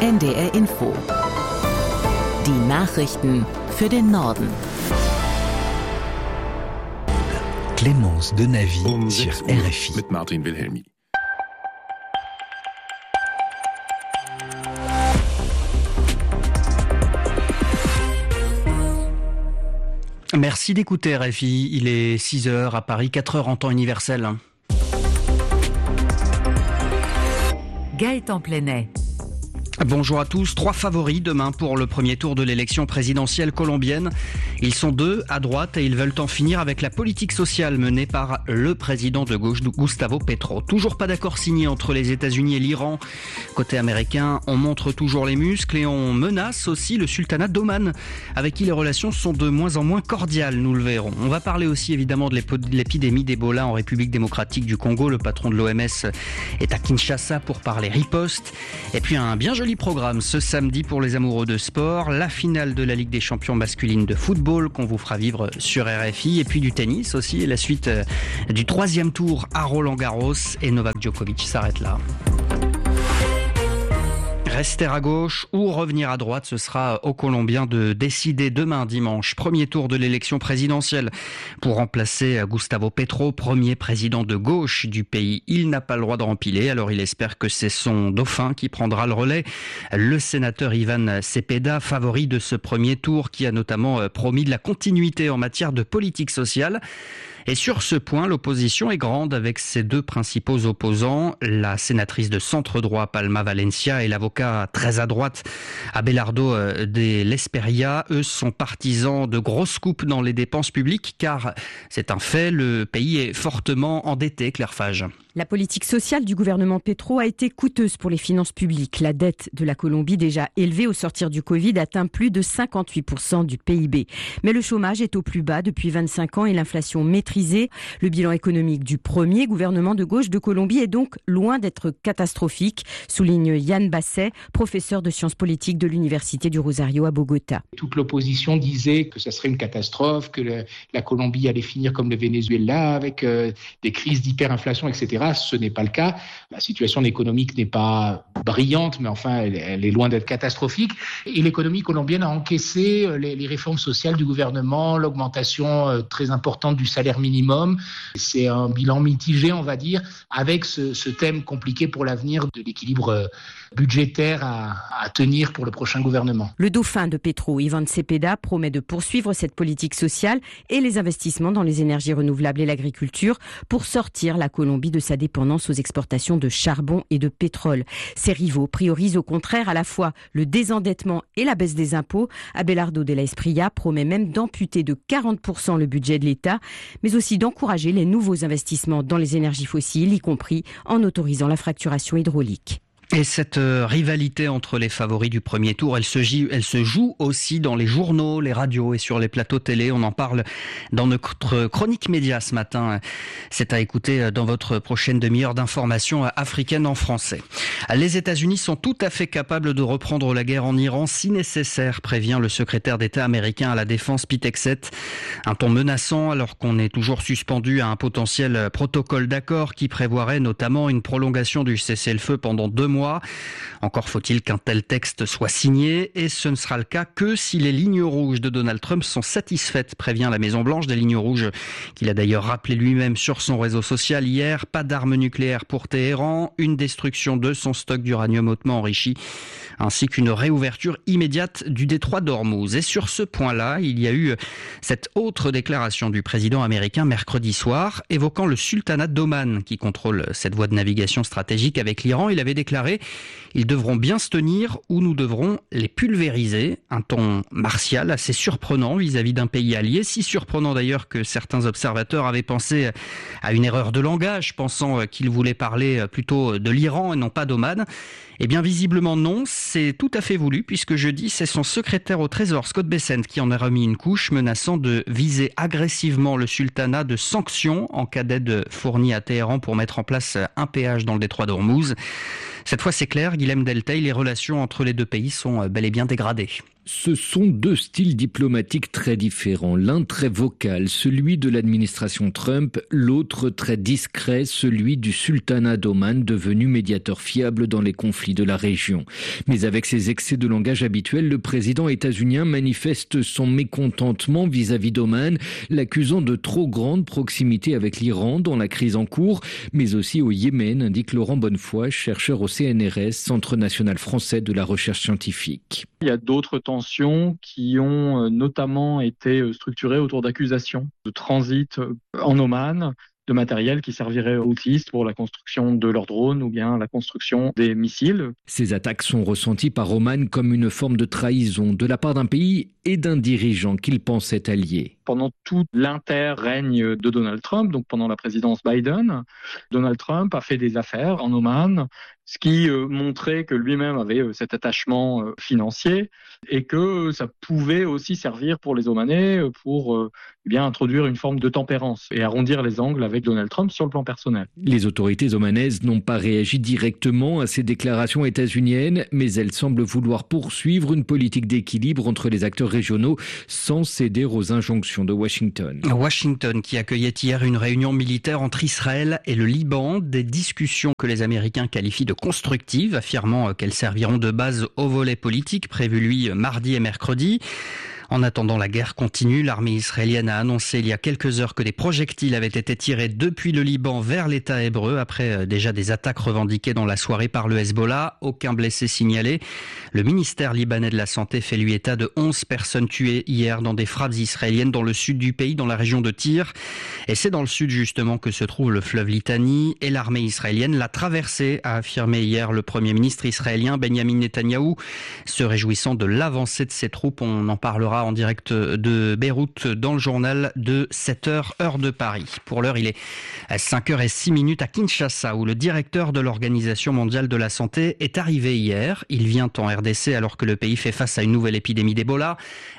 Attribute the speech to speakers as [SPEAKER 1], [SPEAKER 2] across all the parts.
[SPEAKER 1] NDR Info. Die Nachrichten für den Norden.
[SPEAKER 2] Clémence Denavy sur RFI.
[SPEAKER 3] Mit Martin Wilhelmi.
[SPEAKER 4] Merci d'écouter RFI, il est 6h à Paris, 4h en temps universel.
[SPEAKER 1] Gaëtan Plenet.
[SPEAKER 4] Bonjour à tous. 3 favoris demain pour le premier tour de l'élection présidentielle colombienne. Ils sont 2 à droite et ils veulent en finir avec la politique sociale menée par le président de gauche, Gustavo Petro. Toujours pas d'accord signé entre les États-Unis et l'Iran. Côté américain, on montre toujours les muscles et on menace aussi le sultanat d'Oman, avec qui les relations sont de moins en moins cordiales, nous le verrons. On va parler aussi évidemment de l'épidémie d'Ebola en République démocratique du Congo. Le patron de l'OMS est à Kinshasa pour parler riposte. Et puis un bien joli programme ce samedi pour les amoureux de sport, la finale de la Ligue des champions masculine de football qu'on vous fera vivre sur RFI, et puis du tennis aussi, et la suite du 3e tour à Roland-Garros, et Novak Djokovic s'arrête là. Rester à gauche ou revenir à droite, ce sera aux Colombiens de décider demain dimanche. Premier tour de l'élection présidentielle pour remplacer Gustavo Petro, premier président de gauche du pays. Il n'a pas le droit de rempiler, alors il espère que c'est son dauphin qui prendra le relais. Le sénateur Ivan Cepeda, favori de ce premier tour, qui a notamment promis de la continuité en matière de politique sociale. Et sur ce point, l'opposition est grande avec ses 2 principaux opposants, la sénatrice de centre-droit Palma Valencia et l'avocat très à droite Abelardo de l'Esperia. Eux sont partisans de grosses coupes dans les dépenses publiques, car c'est un fait, le pays est fortement endetté, Claire Fage.
[SPEAKER 5] La politique sociale du gouvernement Petro a été coûteuse pour les finances publiques. La dette de la Colombie, déjà élevée au sortir du Covid, atteint plus de 58% du PIB. Mais le chômage est au plus bas depuis 25 ans et l'inflation maîtrisée. Le bilan économique du premier gouvernement de gauche de Colombie est donc loin d'être catastrophique, souligne Yann Basset, professeur de sciences politiques de l'Université du Rosario à Bogota.
[SPEAKER 6] Toute l'opposition disait que ça serait une catastrophe, que la Colombie allait finir comme le Venezuela avec des crises d'hyperinflation, etc. Ce n'est pas le cas. La situation économique n'est pas brillante, mais enfin, elle est loin d'être catastrophique. Et l'économie colombienne a encaissé les réformes sociales du gouvernement, l'augmentation très importante du salaire minimum. C'est un bilan mitigé, on va dire, avec ce thème compliqué pour l'avenir de l'équilibre budgétaire à tenir pour le prochain gouvernement.
[SPEAKER 5] Le dauphin de Petro, Ivan Cepeda, promet de poursuivre cette politique sociale et les investissements dans les énergies renouvelables et l'agriculture pour sortir la Colombie de sa dépendance aux exportations de charbon et de pétrole. Ses rivaux priorisent au contraire à la fois le désendettement et la baisse des impôts. Abelardo de l'Esperia promet même d'amputer de 40% le budget de l'État, mais aussi d'encourager les nouveaux investissements dans les énergies fossiles, y compris en autorisant la fracturation hydraulique.
[SPEAKER 4] Et cette rivalité entre les favoris du premier tour, elle se joue aussi dans les journaux, les radios et sur les plateaux télé. On en parle dans notre chronique média ce matin. C'est à écouter dans votre prochaine demi-heure d'information africaine en français. Les États-Unis sont tout à fait capables de reprendre la guerre en Iran si nécessaire, prévient le secrétaire d'État américain à la Défense Pete Hegseth. Un ton menaçant alors qu'on est toujours suspendu à un potentiel protocole d'accord qui prévoirait notamment une prolongation du cessez-le-feu pendant 2 mois. Encore faut-il qu'un tel texte soit signé, et ce ne sera le cas que si les lignes rouges de Donald Trump sont satisfaites, prévient la Maison-Blanche, des lignes rouges qu'il a d'ailleurs rappelé lui-même sur son réseau social hier. Pas d'armes nucléaires pour Téhéran, une destruction de son stock d'uranium hautement enrichi, ainsi qu'une réouverture immédiate du détroit d'Ormuz. Et sur ce point-là, il y a eu cette autre déclaration du président américain mercredi soir, évoquant le sultanat d'Oman, qui contrôle cette voie de navigation stratégique avec l'Iran. Il avait déclaré: ils devront bien se tenir ou nous devrons les pulvériser. Un ton martial assez surprenant vis-à-vis d'un pays allié, si surprenant d'ailleurs que certains observateurs avaient pensé à une erreur de langage, pensant qu'il voulait parler plutôt de l'Iran et non pas d'Oman. Eh bien visiblement non, c'est tout à fait voulu, puisque jeudi c'est son secrétaire au Trésor Scott Bessent qui en a remis une couche, menaçant de viser agressivement le sultanat de sanctions en cas d'aide fournie à Téhéran pour mettre en place un péage dans le détroit d'Ormuz. Cette fois c'est clair, Guilhem Delteil, les relations entre les 2 pays sont bel et bien dégradées.
[SPEAKER 3] Ce sont deux styles diplomatiques très différents. L'un très vocal, celui de l'administration Trump, l'autre très discret, celui du sultanat d'Oman, devenu médiateur fiable dans les conflits de la région. Mais avec ses excès de langage habituels, le président états-unien manifeste son mécontentement vis-à-vis d'Oman, l'accusant de trop grande proximité avec l'Iran dans la crise en cours, mais aussi au Yémen, indique Laurent Bonnefoy, chercheur au CNRS, Centre national français de la recherche scientifique.
[SPEAKER 7] Il y a d'autres tensions qui ont notamment été structurées autour d'accusations de transit en Oman, de matériel qui servirait aux houthistes pour la construction de leurs drones ou bien la construction des missiles.
[SPEAKER 3] Ces attaques sont ressenties par Oman comme une forme de trahison de la part d'un pays et d'un dirigeant qu'il pensait allié.
[SPEAKER 7] Pendant tout l'inter-règne de Donald Trump, donc pendant la présidence Biden, Donald Trump a fait des affaires en Oman, ce qui montrait que lui-même avait cet attachement financier et que ça pouvait aussi servir pour les Omanais pour introduire une forme de tempérance et arrondir les angles avec Donald Trump sur le plan personnel.
[SPEAKER 3] Les autorités omanaises n'ont pas réagi directement à ces déclarations états-uniennes, mais elles semblent vouloir poursuivre une politique d'équilibre entre les acteurs régionaux sans céder aux injonctions de Washington.
[SPEAKER 4] Washington qui accueillait hier une réunion militaire entre Israël et le Liban, des discussions que les Américains qualifient de constructives, affirmant qu'elles serviront de base au volet politique prévu lui mardi et mercredi. En attendant, la guerre continue. L'armée israélienne a annoncé il y a quelques heures que des projectiles avaient été tirés depuis le Liban vers l'État hébreu après déjà des attaques revendiquées dans la soirée par le Hezbollah. Aucun blessé signalé. Le ministère libanais de la Santé fait lui état de 11 personnes tuées hier dans des frappes israéliennes dans le sud du pays, dans la région de Tyr. Et c'est dans le sud justement que se trouve le fleuve Litani et l'armée israélienne l'a traversé, a affirmé hier le Premier ministre israélien Benjamin Netanyahou, se réjouissant de l'avancée de ses troupes. On en parlera en direct de Beyrouth dans le journal de 7h, heure de Paris. Pour l'heure, il est à 5h06 à Kinshasa, où le directeur de l'Organisation mondiale de la santé est arrivé hier. Il vient en RDC alors que le pays fait face à une nouvelle épidémie d'Ebola.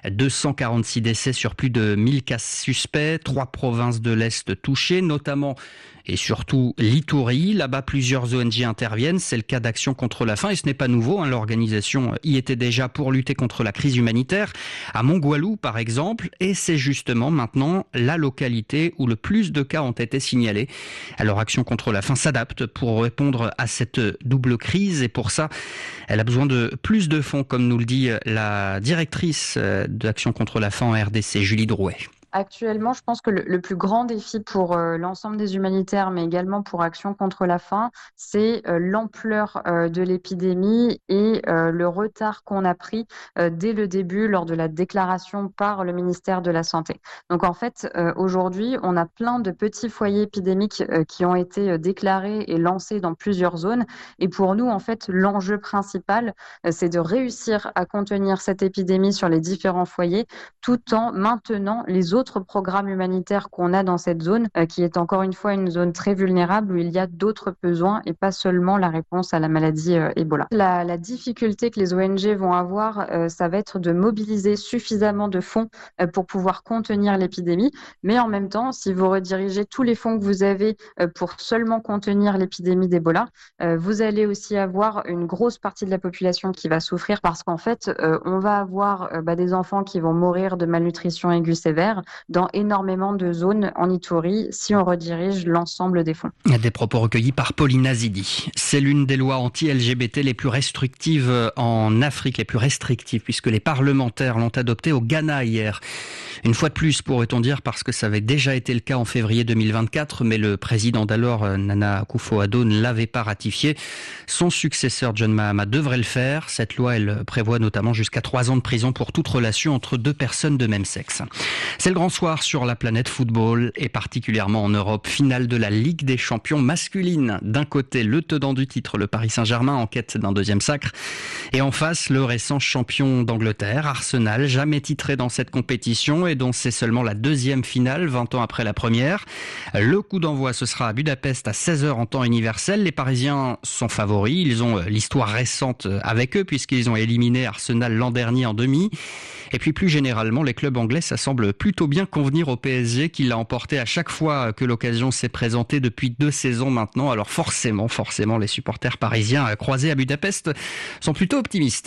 [SPEAKER 4] 246 décès sur plus de 1000 cas suspects, 3 provinces de l'Est touchées, notamment et surtout l'Itourie. Là-bas, plusieurs ONG interviennent. C'est le cas d'Action contre la faim et ce n'est pas nouveau. L'organisation y était déjà pour lutter contre la crise humanitaire à Mongoualou, par exemple. Et c'est justement maintenant la localité où le plus de cas ont été signalés. Alors, Action contre la faim s'adapte pour répondre à cette double crise. Et pour ça, elle a besoin de plus de fonds, comme nous le dit la directrice d'Action contre la faim en RDC, Julie Drouet.
[SPEAKER 8] Actuellement, je pense que le plus grand défi pour l'ensemble des humanitaires, mais également pour Action contre la faim, c'est l'ampleur de l'épidémie et le retard qu'on a pris dès le début lors de la déclaration par le ministère de la Santé. Donc en fait, aujourd'hui, on a plein de petits foyers épidémiques qui ont été déclarés et lancés dans plusieurs zones. Et pour nous, en fait, l'enjeu principal, c'est de réussir à contenir cette épidémie sur les différents foyers tout en maintenant les autres programmes humanitaires qu'on a dans cette zone, qui est encore une fois une zone très vulnérable où il y a d'autres besoins et pas seulement la réponse à la maladie Ebola. La difficulté que les ONG vont avoir, ça va être de mobiliser suffisamment de fonds pour pouvoir contenir l'épidémie, mais en même temps, si vous redirigez tous les fonds que vous avez pour seulement contenir l'épidémie d'Ebola, vous allez aussi avoir une grosse partie de la population qui va souffrir parce qu'en fait, on va avoir des enfants qui vont mourir de malnutrition aiguë sévère dans énormément de zones en Itourie si on redirige l'ensemble des fonds.
[SPEAKER 4] Des propos recueillis par Pauline Azidi. C'est l'une des lois anti-LGBT les plus restrictives en Afrique, les plus restrictives, puisque les parlementaires l'ont adoptée au Ghana hier. Une fois de plus, pourrait-on dire, parce que ça avait déjà été le cas en février 2024, mais le président d'alors, Nana Akufo-Addo, ne l'avait pas ratifié. Son successeur, John Mahama, devrait le faire. Cette loi, elle prévoit notamment jusqu'à 3 ans de prison pour toute relation entre deux personnes de même sexe. C'est le grand soir sur la planète football et particulièrement en Europe. Finale de la Ligue des champions masculine. D'un côté, le tenant du titre, le Paris Saint-Germain, en quête d'un deuxième sacre. Et en face, le récent champion d'Angleterre, Arsenal, jamais titré dans cette compétition et dont c'est seulement la deuxième finale, 20 ans après la première. Le coup d'envoi, ce sera à Budapest à 16h en temps universel. Les Parisiens sont favoris. Ils ont l'histoire récente avec eux puisqu'ils ont éliminé Arsenal l'an dernier en demi. Et puis plus généralement, les clubs anglais, ça semble plutôt bien convenir au PSG qui l'a emporté à chaque fois que l'occasion s'est présentée depuis 2 saisons maintenant. Alors forcément, les supporters parisiens croisés à Budapest sont plutôt optimistes.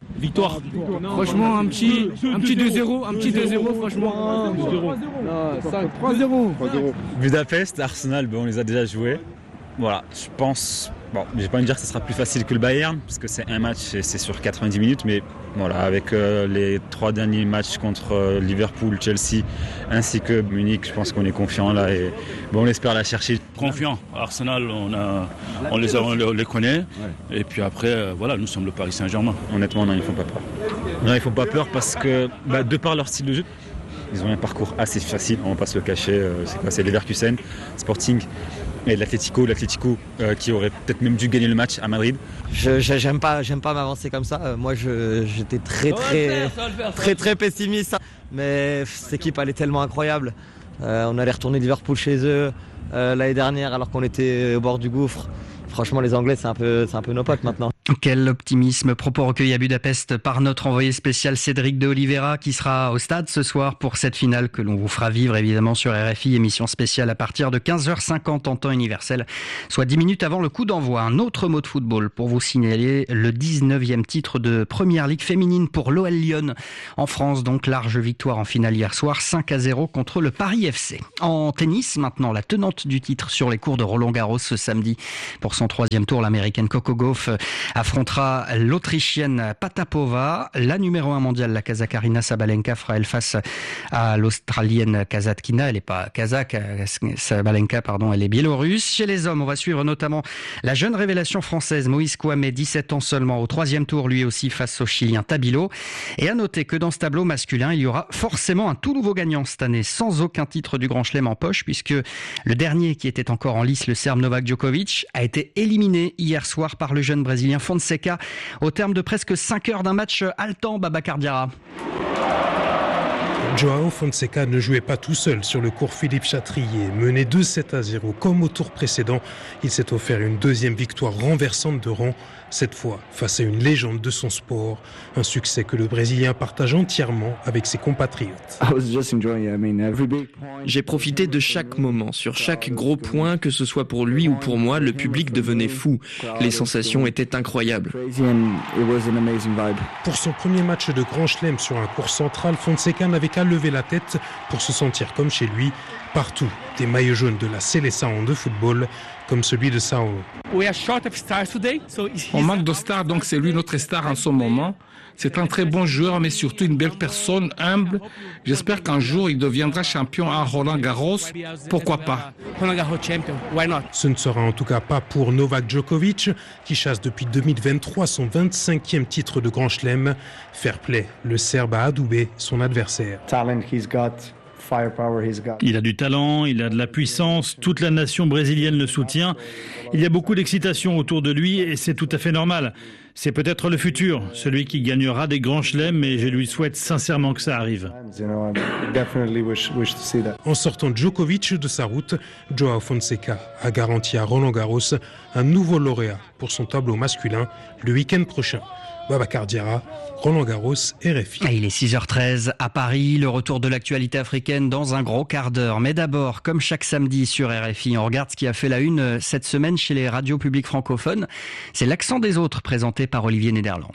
[SPEAKER 9] Victoire. Franchement, un petit 2-0, franchement. 3-0.
[SPEAKER 10] Budapest, Arsenal, on les a déjà joués. Voilà, je pense... Bon, je vais pas me dire que ce sera plus facile que le Bayern, parce que c'est un match et c'est sur 90 minutes, mais voilà, avec les 3 derniers matchs contre Liverpool, Chelsea, ainsi que Munich, je pense qu'on est confiant là et on espère la chercher.
[SPEAKER 9] Confiant, Arsenal, on les connaît, et puis après, voilà, nous sommes le Paris Saint-Germain.
[SPEAKER 10] Honnêtement, non, ils font pas peur. Non, ils font pas peur parce que, de par leur style de jeu, ils ont un parcours assez facile, on va pas se le cacher, c'est Leverkusen, Sporting. Et l'Atlético qui aurait peut-être même dû gagner le match à Madrid.
[SPEAKER 11] J'aime pas m'avancer comme ça. Moi, j'étais très pessimiste. Mais cette équipe, elle est tellement incroyable. On allait retourner Liverpool chez eux l'année dernière, alors qu'on était au bord du gouffre. Franchement, les Anglais, c'est un peu nos potes maintenant.
[SPEAKER 4] Quel optimisme, propos recueillis à Budapest par notre envoyé spécial Cédric de Oliveira qui sera au stade ce soir pour cette finale que l'on vous fera vivre évidemment sur RFI, émission spéciale à partir de 15h50 en temps universel, soit 10 minutes avant le coup d'envoi. Un autre mot de football pour vous signaler le 19e titre de Première Ligue féminine pour l'OL Lyon en France, donc large victoire en finale hier soir, 5-0 contre le Paris FC. En tennis maintenant, la tenante du titre sur les cours de Roland-Garros ce samedi pour son 3e tour, l'américaine Coco Gauff affrontera l'Autrichienne Patapova. La numéro 1 mondiale, la Kazakh Aryna Sabalenka, fera elle face à l'Australienne Kasatkina. Elle n'est pas kazakh, Sabalenka, pardon, elle est biélorusse. Chez les hommes, on va suivre notamment la jeune révélation française Moïse Kouamé, 17 ans seulement, au 3e tour, lui aussi face au Chilien Tabilo. Et à noter que dans ce tableau masculin, il y aura forcément un tout nouveau gagnant cette année, sans aucun titre du Grand Chelem en poche, puisque le dernier qui était encore en lice, le Serbe Novak Djokovic, a été éliminé hier soir par le jeune Brésilien Fonseca au terme de presque 5 heures d'un match haletant, Babacar Diarra.
[SPEAKER 12] Joao Fonseca ne jouait pas tout seul sur le court Philippe Chatrier. Mené 2-7-0 comme au tour précédent, il s'est offert une 2e victoire renversante de rang, cette fois face à une légende de son sport. Un succès que le Brésilien partage entièrement avec ses compatriotes.
[SPEAKER 13] J'ai profité de chaque moment. Sur chaque gros point, que ce soit pour lui ou pour moi, le public devenait fou. Les sensations étaient incroyables.
[SPEAKER 12] Pour son premier match de Grand Chelem sur un court central, Fonseca n'avait qu'à lever la tête pour se sentir comme chez lui. Partout, des maillots jaunes de la Seleção de football, comme celui de Sao.
[SPEAKER 14] On manque de stars, donc c'est lui notre star en ce moment. C'est un très bon joueur, mais surtout une belle personne, humble. J'espère qu'un jour, il deviendra champion à Roland-Garros. Pourquoi pas?
[SPEAKER 12] Ce ne sera en tout cas pas pour Novak Djokovic, qui chasse depuis 2023 son 25e titre de Grand Chelem. Fair play, le Serbe a adoubé son adversaire.
[SPEAKER 15] Il a du talent, il a de la puissance, toute la nation brésilienne le soutient. Il y a beaucoup d'excitation autour de lui et c'est tout à fait normal. C'est peut-être le futur, celui qui gagnera des grands chelems, et je lui souhaite sincèrement que ça arrive.
[SPEAKER 12] En sortant Djokovic de sa route, Joao Fonseca a garanti à Roland-Garros un nouveau lauréat pour son tableau masculin le week-end prochain. Babacar Diarra, Roland-Garros, RFI.
[SPEAKER 4] Il est 6h13 à Paris, le retour de l'actualité africaine dans un gros quart d'heure. Mais d'abord, comme chaque samedi sur RFI, on regarde ce qui a fait la une cette semaine chez les radios publiques francophones. C'est l'accent des autres présenté par Olivier Nederland.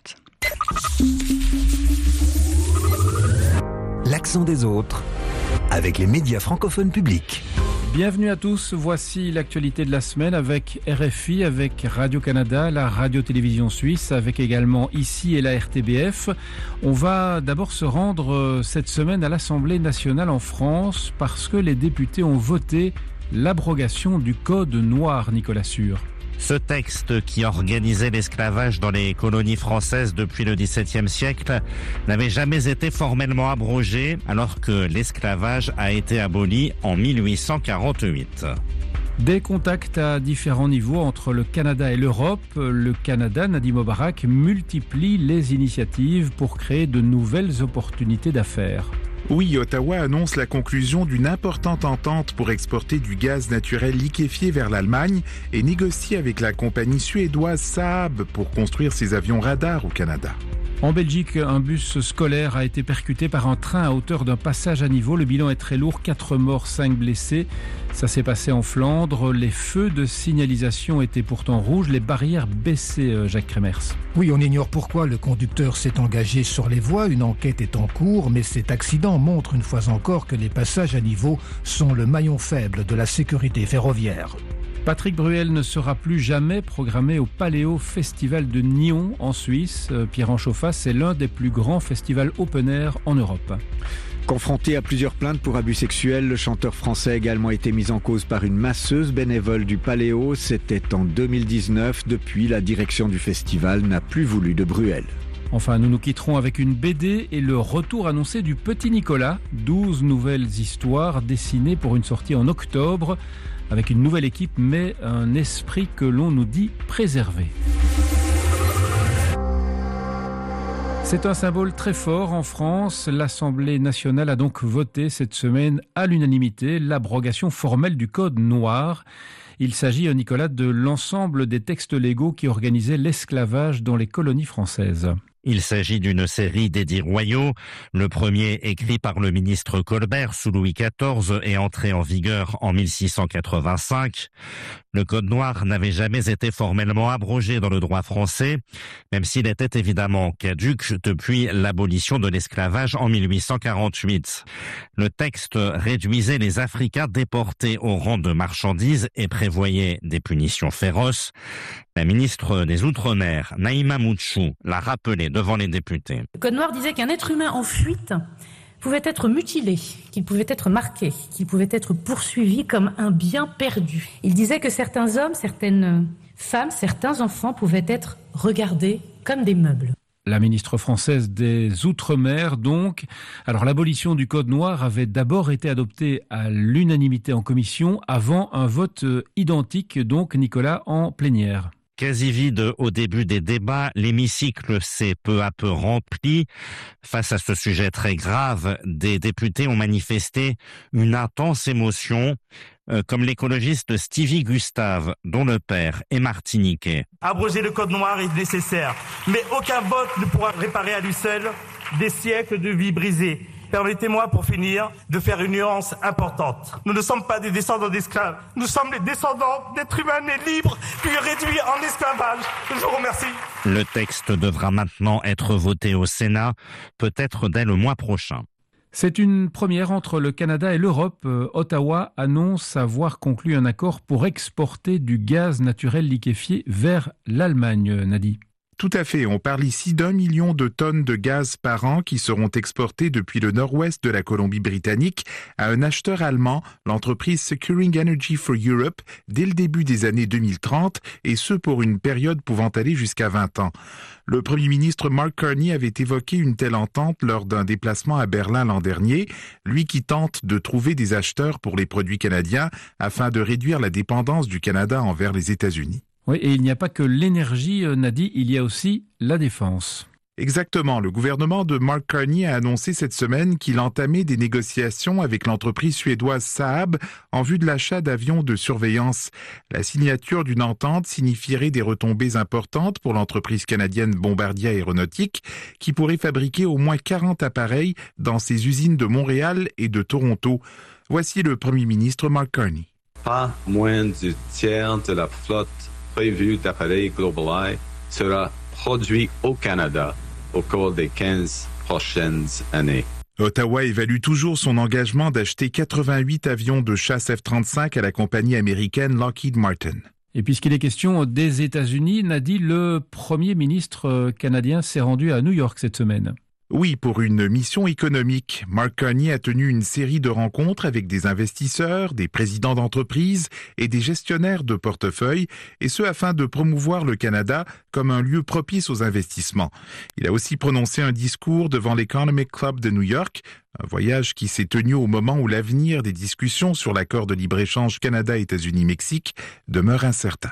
[SPEAKER 2] L'accent des autres avec les médias francophones publics.
[SPEAKER 16] Bienvenue à tous, voici l'actualité de la semaine avec RFI, avec Radio-Canada, la radio-télévision suisse, avec également ICI et la RTBF. On va d'abord se rendre cette semaine à l'Assemblée nationale en France parce que les députés ont voté l'abrogation du Code noir, Nicolas Sûr.
[SPEAKER 17] Ce texte qui organisait l'esclavage dans les colonies françaises depuis le XVIIe siècle n'avait jamais été formellement abrogé alors que l'esclavage a été aboli en 1848.
[SPEAKER 16] Des contacts à différents niveaux entre le Canada et l'Europe. Le Canada, Nadine Moubarak, multiplie les initiatives pour créer de nouvelles opportunités d'affaires.
[SPEAKER 18] Oui, Ottawa annonce la conclusion d'une importante entente pour exporter du gaz naturel liquéfié vers l'Allemagne et négocie avec la compagnie suédoise Saab pour construire ses avions radars au Canada.
[SPEAKER 16] En Belgique, un bus scolaire a été percuté par un train à hauteur d'un passage à niveau. Le bilan est très lourd, 4 morts, 5 blessés. Ça s'est passé en Flandre. Les feux de signalisation étaient pourtant rouges, les barrières baissaient, Jacques Kremers.
[SPEAKER 19] Oui, on ignore pourquoi le conducteur s'est engagé sur les voies. Une enquête est en cours, mais cet accident montre une fois encore que les passages à niveau sont le maillon faible de la sécurité ferroviaire.
[SPEAKER 16] Patrick Bruel ne sera plus jamais programmé au Paléo Festival de Nyon en Suisse. Pierre Anchauffas, c'est l'un des plus grands festivals open air en Europe.
[SPEAKER 20] Confronté à plusieurs plaintes pour abus sexuels, le chanteur français a également été mis en cause par une masseuse bénévole du Paléo. C'était en 2019. Depuis, la direction du festival n'a plus voulu de Bruel.
[SPEAKER 16] Enfin, nous nous quitterons avec une BD et le retour annoncé du Petit Nicolas. 12 nouvelles histoires dessinées pour une sortie en octobre, avec une nouvelle équipe, mais un esprit que l'on nous dit préservé. C'est un symbole très fort en France. L'Assemblée nationale a donc voté cette semaine à l'unanimité l'abrogation formelle du Code noir. Il s'agit, Nicolas, de l'ensemble des textes légaux qui organisaient l'esclavage dans les colonies françaises.
[SPEAKER 17] Il s'agit d'une série d'édits royaux. Le premier, écrit par le ministre Colbert sous Louis XIV, est entré en vigueur en 1685. Le Code noir n'avait jamais été formellement abrogé dans le droit français, même s'il était évidemment caduc depuis l'abolition de l'esclavage en 1848. Le texte réduisait les Africains déportés au rang de marchandises et prévoyait des punitions féroces. La ministre des Outre-mer, Naïma Moutchou, l'a rappelé devant les députés.
[SPEAKER 21] Le Code noir disait qu'un être humain en fuite pouvait être mutilé, qu'il pouvait être marqué, qu'il pouvait être poursuivi comme un bien perdu. Il disait que certains hommes, certaines femmes, certains enfants pouvaient être regardés comme des meubles.
[SPEAKER 16] La ministre française des Outre-mer, donc. Alors, l'abolition du Code noir avait d'abord été adoptée à l'unanimité en commission avant un vote identique, donc, Nicolas, en plénière.
[SPEAKER 17] Quasi vide au début des débats, l'hémicycle s'est peu à peu rempli. Face à ce sujet très grave, des députés ont manifesté une intense émotion, comme l'écologiste Stevie Gustave, dont le père est martiniquais.
[SPEAKER 22] Abroger le Code noir est nécessaire, mais aucun vote ne pourra réparer à lui seul des siècles de vie brisées. Permettez-moi, pour finir, de faire une nuance importante. Nous ne sommes pas des descendants d'esclaves. Nous sommes les descendants d'êtres humains nés libres, puis réduits en esclavage. Je vous remercie.
[SPEAKER 17] Le texte devra maintenant être voté au Sénat, peut-être dès le mois prochain.
[SPEAKER 16] C'est une première entre le Canada et l'Europe. Ottawa annonce avoir conclu un accord pour exporter du gaz naturel liquéfié vers l'Allemagne, Nadi.
[SPEAKER 18] Tout à fait. On parle ici d'1 million de tonnes de gaz par an qui seront exportées depuis le nord-ouest de la Colombie-Britannique à un acheteur allemand, l'entreprise Securing Energy for Europe, dès le début des années 2030, et ce pour une période pouvant aller jusqu'à 20 ans. Le Premier ministre Mark Carney avait évoqué une telle entente lors d'un déplacement à Berlin l'an dernier, lui qui tente de trouver des acheteurs pour les produits canadiens afin de réduire la dépendance du Canada envers les États-Unis.
[SPEAKER 16] Oui, et il n'y a pas que l'énergie, Nadi, il y a aussi la défense.
[SPEAKER 18] Exactement. Le gouvernement de Mark Carney a annoncé cette semaine qu'il entamait des négociations avec l'entreprise suédoise Saab en vue de l'achat d'avions de surveillance. La signature d'une entente signifierait des retombées importantes pour l'entreprise canadienne Bombardier Aéronautique qui pourrait fabriquer au moins 40 appareils dans ses usines de Montréal et de Toronto. Voici le Premier ministre Mark Carney.
[SPEAKER 23] Pas moins du tiers de la flotte prévu d'appareils GlobalEye sera produit au Canada au cours des 15 prochaines années.
[SPEAKER 18] Ottawa évalue toujours son engagement d'acheter 88 avions de chasse F-35 à la compagnie américaine Lockheed Martin.
[SPEAKER 16] Et puisqu'il est question des États-Unis, Nadi, le Premier ministre canadien s'est rendu à New York cette semaine.
[SPEAKER 18] Oui, pour une mission économique. Mark Carney a tenu une série de rencontres avec des investisseurs, des présidents d'entreprises et des gestionnaires de portefeuille, et ce afin de promouvoir le Canada comme un lieu propice aux investissements. Il a aussi prononcé un discours devant l'Economic Club de New York, un voyage qui s'est tenu au moment où l'avenir des discussions sur l'accord de libre-échange Canada-États-Unis-Mexique demeure incertain.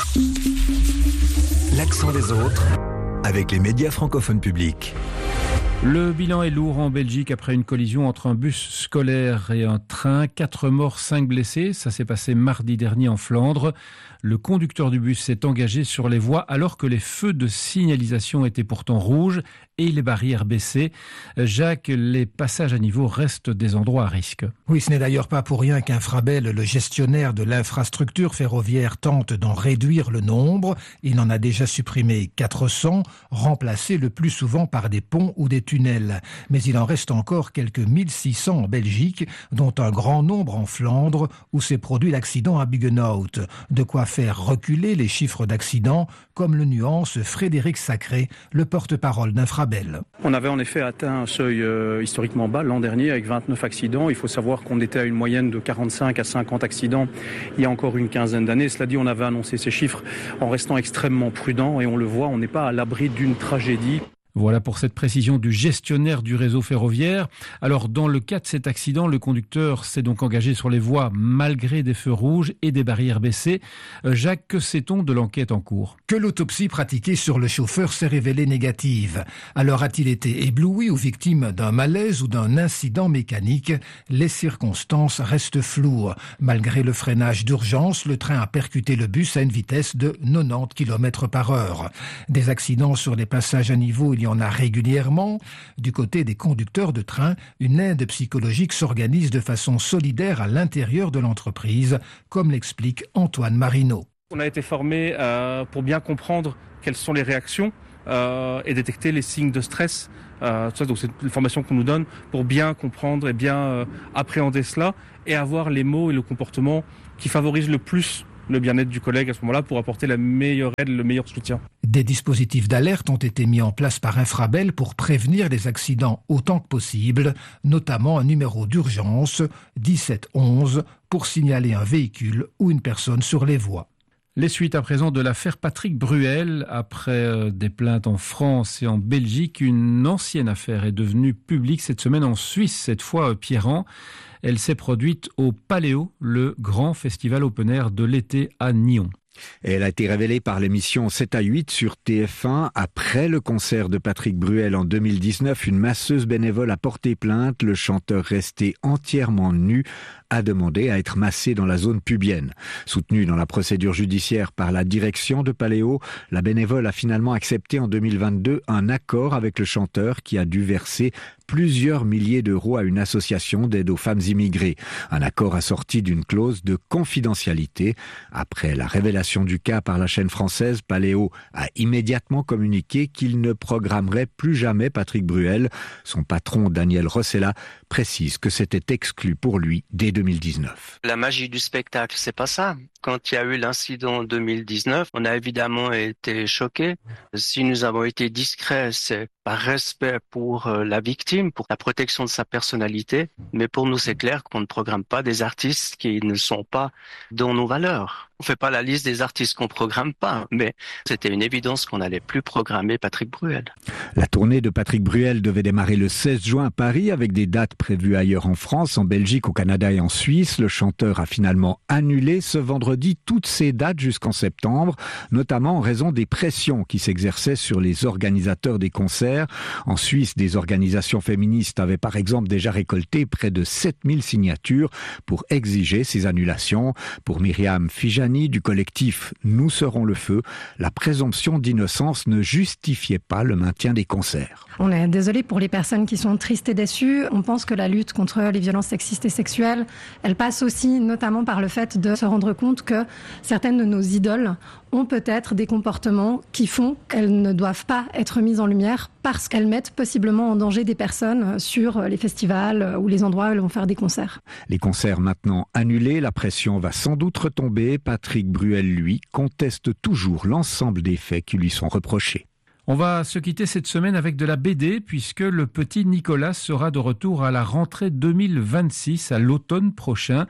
[SPEAKER 2] L'accent des autres avec les médias francophones publics.
[SPEAKER 16] Le bilan est lourd en Belgique après une collision entre un bus scolaire et un train. 4 morts, 5 blessés. Ça s'est passé mardi dernier en Flandre. Le conducteur du bus s'est engagé sur les voies alors que les feux de signalisation étaient pourtant rouges et les barrières baissées. Jacques, les passages à niveau restent des endroits à risque.
[SPEAKER 19] Oui, ce n'est d'ailleurs pas pour rien qu'Infrabel, le gestionnaire de l'infrastructure ferroviaire, tente d'en réduire le nombre. Il en a déjà supprimé 400, remplacés le plus souvent par des ponts ou des tunnels. Mais il en reste encore quelques 1600 en Belgique, dont un grand nombre en Flandre, où s'est produit l'accident à Buggenhout. De quoi faire reculer les chiffres d'accidents, comme le nuance Frédéric Sacré, le porte-parole d'Infrabel.
[SPEAKER 1] On avait en effet atteint un seuil historiquement bas l'an dernier avec 29 accidents. Il faut savoir qu'on était à une moyenne de 45 à 50 accidents il y a encore une quinzaine d'années. Cela dit, on avait annoncé ces chiffres en restant extrêmement prudent et on le voit, on n'est pas à l'abri d'une tragédie.
[SPEAKER 16] Voilà pour cette précision du gestionnaire du réseau ferroviaire. Alors, dans le cas de cet accident, le conducteur s'est donc engagé sur les voies malgré des feux rouges et des barrières baissées. Jacques, que sait-on de l'enquête en cours ?
[SPEAKER 19] Que l'autopsie pratiquée sur le chauffeur s'est révélée négative. Alors a-t-il été ébloui ou victime d'un malaise ou d'un incident mécanique ? Les circonstances restent floues. Malgré le freinage d'urgence, le train a percuté le bus à une vitesse de 90 km/h. Des accidents sur les passages à niveau, il y en a régulièrement. Du côté des conducteurs de train, une aide psychologique s'organise de façon solidaire à l'intérieur de l'entreprise, comme l'explique Antoine Marino.
[SPEAKER 1] On a été formé pour bien comprendre quelles sont les réactions et détecter les signes de stress. Donc c'est une formation qu'on nous donne pour bien comprendre et bien appréhender cela et avoir les mots et le comportement qui favorisent le plus le bien-être du collègue à ce moment-là pour apporter la meilleure aide, le meilleur soutien.
[SPEAKER 19] Des dispositifs d'alerte ont été mis en place par Infrabel pour prévenir les accidents autant que possible, notamment un numéro d'urgence 1711 pour signaler un véhicule ou une personne sur les voies.
[SPEAKER 16] Les suites à présent de l'affaire Patrick Bruel. Après des plaintes en France et en Belgique, une ancienne affaire est devenue publique cette semaine en Suisse, cette fois Pierran. Elle s'est produite au Paléo, le grand festival open air de l'été à Nyon.
[SPEAKER 20] Et elle a été révélée par l'émission 7-8 sur TF1. Après le concert de Patrick Bruel en 2019, une masseuse bénévole a porté plainte. Le chanteur resté entièrement nu a demandé à être massé dans la zone pubienne. Soutenue dans la procédure judiciaire par la direction de Paléo, la bénévole a finalement accepté en 2022 un accord avec le chanteur qui a dû verser plusieurs milliers d'euros à une association d'aide aux femmes immigrées. Un accord assorti d'une clause de confidentialité. Après la révélation du cas par la chaîne française, Paléo a immédiatement communiqué qu'il ne programmerait plus jamais Patrick Bruel. Son patron Daniel Rossella précise que c'était exclu pour lui dès 2019.
[SPEAKER 5] La magie du spectacle, c'est pas ça. Quand il y a eu l'incident en 2019, on a évidemment été choqués. Si nous avons été discrets, c'est par respect pour la victime, pour la protection de sa personnalité. Mais pour nous, c'est clair qu'on ne programme pas des artistes qui ne sont pas dans nos valeurs. On fait pas la liste des artistes qu'on programme pas, mais c'était une évidence qu'on n'allait plus programmer Patrick Bruel.
[SPEAKER 20] La tournée de Patrick Bruel devait démarrer le 16 juin à Paris avec des dates prévues ailleurs en France, en Belgique, au Canada et en Suisse. Le chanteur a finalement annulé ce vendredi toutes ces dates jusqu'en septembre, notamment en raison des pressions qui s'exerçaient sur les organisateurs des concerts. En Suisse, des organisations féministes avaient par exemple déjà récolté près de 7000 signatures pour exiger ces annulations. Pour Myriam Fijani du collectif Nous serons le feu, la présomption d'innocence ne justifiait pas le maintien des concerts.
[SPEAKER 6] On est désolé pour les personnes qui sont tristes et déçues. On pense que la lutte contre les violences sexistes et sexuelles, elle passe aussi notamment par le fait de se rendre compte que certaines de nos idoles ont peut-être des comportements qui font qu'elles ne doivent pas être mises en lumière parce qu'elles mettent possiblement en danger des personnes sur les festivals ou les endroits où elles vont faire des concerts.
[SPEAKER 20] Les concerts maintenant annulés, la pression va sans doute retomber. Patrick Bruel, lui, conteste toujours l'ensemble des faits qui lui sont reprochés.
[SPEAKER 16] On va se quitter cette semaine avec de la BD puisque le petit Nicolas sera de retour à la rentrée 2026, à l'automne prochain.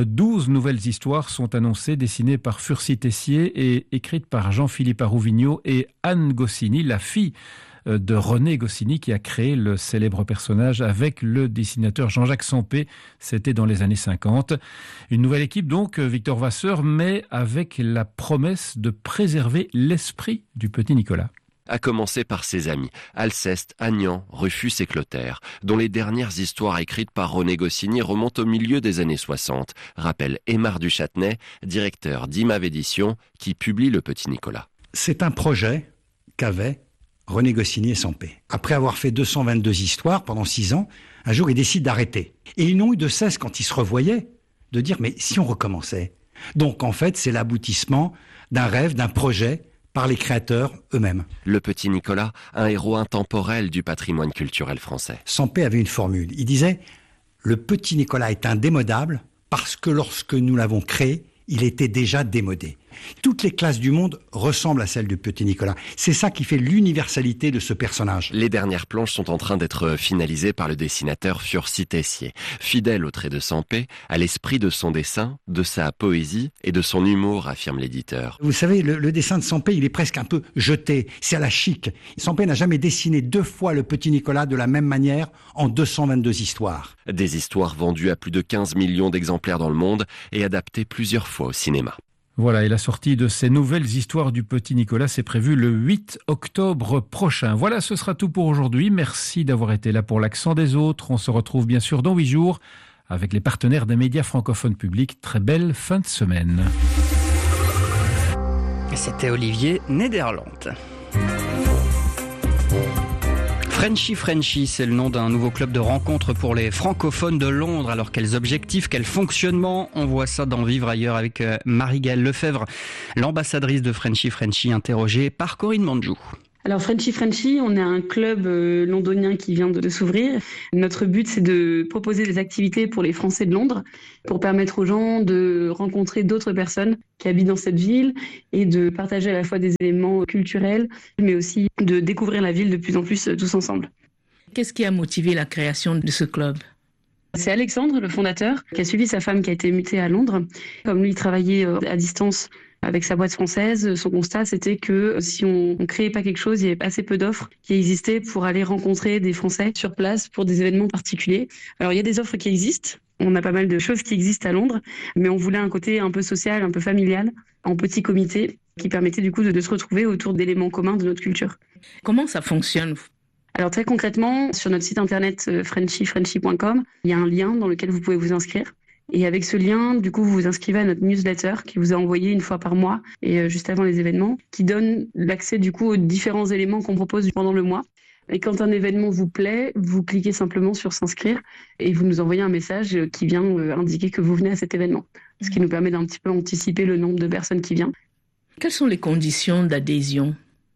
[SPEAKER 16] 12 nouvelles histoires sont annoncées, dessinées par Furcy Tessier et écrites par Jean-Philippe Arouvigno et Anne Goscinny, la fille de René Goscinny qui a créé le célèbre personnage avec le dessinateur Jean-Jacques Sempé. C'était dans les années 50. Une nouvelle équipe donc, Victor Vasseur, mais avec la promesse de préserver l'esprit du petit Nicolas.
[SPEAKER 3] à commencer par ses amis, Alceste, Agnan, Rufus et Clotaire, dont les dernières histoires écrites par René Goscinny remontent au milieu des années 60, rappelle Aymar Duchâtenay, directeur d'Imav Éditions, qui publie Le Petit Nicolas.
[SPEAKER 7] C'est un projet qu'avaient René Goscinny et Sampé. Après avoir fait 222 histoires pendant 6 ans, un jour ils décident d'arrêter. Et ils n'ont eu de cesse, quand ils se revoyaient, de dire « mais si on recommençait ?» Donc en fait, c'est l'aboutissement d'un rêve, d'un projet, par les créateurs eux-mêmes.
[SPEAKER 3] Le Petit Nicolas, un héros intemporel du patrimoine culturel français.
[SPEAKER 7] Sampé avait une formule. Il disait « Le Petit Nicolas est indémodable parce que lorsque nous l'avons créé, il était déjà démodé. » Toutes les classes du monde ressemblent à celles du Petit Nicolas. C'est ça qui fait l'universalité de ce personnage.
[SPEAKER 3] Les dernières planches sont en train d'être finalisées par le dessinateur Furcy Tessier. Fidèle au trait de Sampé, à l'esprit de son dessin, de sa poésie et de son humour, affirme l'éditeur.
[SPEAKER 7] Vous savez, le dessin de Sampé, il est presque un peu jeté. C'est à la chic. Sampé n'a jamais dessiné 2 fois le Petit Nicolas de la même manière en 222 histoires.
[SPEAKER 3] Des histoires vendues à plus de 15 millions d'exemplaires dans le monde et adaptées plusieurs fois au cinéma.
[SPEAKER 16] Voilà, et la sortie de ces nouvelles histoires du Petit Nicolas est prévue le 8 octobre prochain. Voilà, ce sera tout pour aujourd'hui. Merci d'avoir été là pour l'Accent des autres. On se retrouve bien sûr dans 8 jours avec les partenaires des médias francophones publics. Très belle fin de semaine.
[SPEAKER 4] C'était Olivier Nederland. Frenchy, c'est le nom d'un nouveau club de rencontre pour les francophones de Londres. Alors quels objectifs, quel fonctionnement? On voit ça dans Vivre ailleurs avec Marie-Gaëlle Lefebvre, l'ambassadrice de Frenchy, interrogée par Corinne Manjou.
[SPEAKER 8] Alors Frenchy, on est un club londonien qui vient de s'ouvrir. Notre but, c'est de proposer des activités pour les Français de Londres, pour permettre aux gens de rencontrer d'autres personnes qui habitent dans cette ville et de partager à la fois des éléments culturels, mais aussi de découvrir la ville de plus en plus tous ensemble.
[SPEAKER 24] Qu'est-ce qui a motivé la création de ce club ?
[SPEAKER 8] C'est Alexandre, le fondateur, qui a suivi sa femme qui a été mutée à Londres. Comme lui, il travaillait à distance avec sa boîte française, son constat, c'était que si on ne créait pas quelque chose, il y avait assez peu d'offres qui existaient pour aller rencontrer des Français sur place pour des événements particuliers. Alors, il y a des offres qui existent. On a pas mal de choses qui existent à Londres, mais on voulait un côté un peu social, un peu familial, en petit comité, qui permettait du coup de se retrouver autour d'éléments communs de notre culture.
[SPEAKER 24] Comment ça fonctionne ?
[SPEAKER 8] Alors très concrètement, sur notre site internet frenchy.com, il y a un lien dans lequel vous pouvez vous inscrire. Et avec ce lien, du coup, vous vous inscrivez à notre newsletter qui vous est envoyée 1 fois par mois et juste avant les événements, qui donne l'accès du coup aux différents éléments qu'on propose pendant le mois. Et quand un événement vous plaît, vous cliquez simplement sur s'inscrire et vous nous envoyez un message qui vient indiquer que vous venez à cet événement. Ce qui nous permet d'un petit peu anticiper le nombre de personnes qui viennent.
[SPEAKER 24] Quelles sont les conditions d'adhésion ?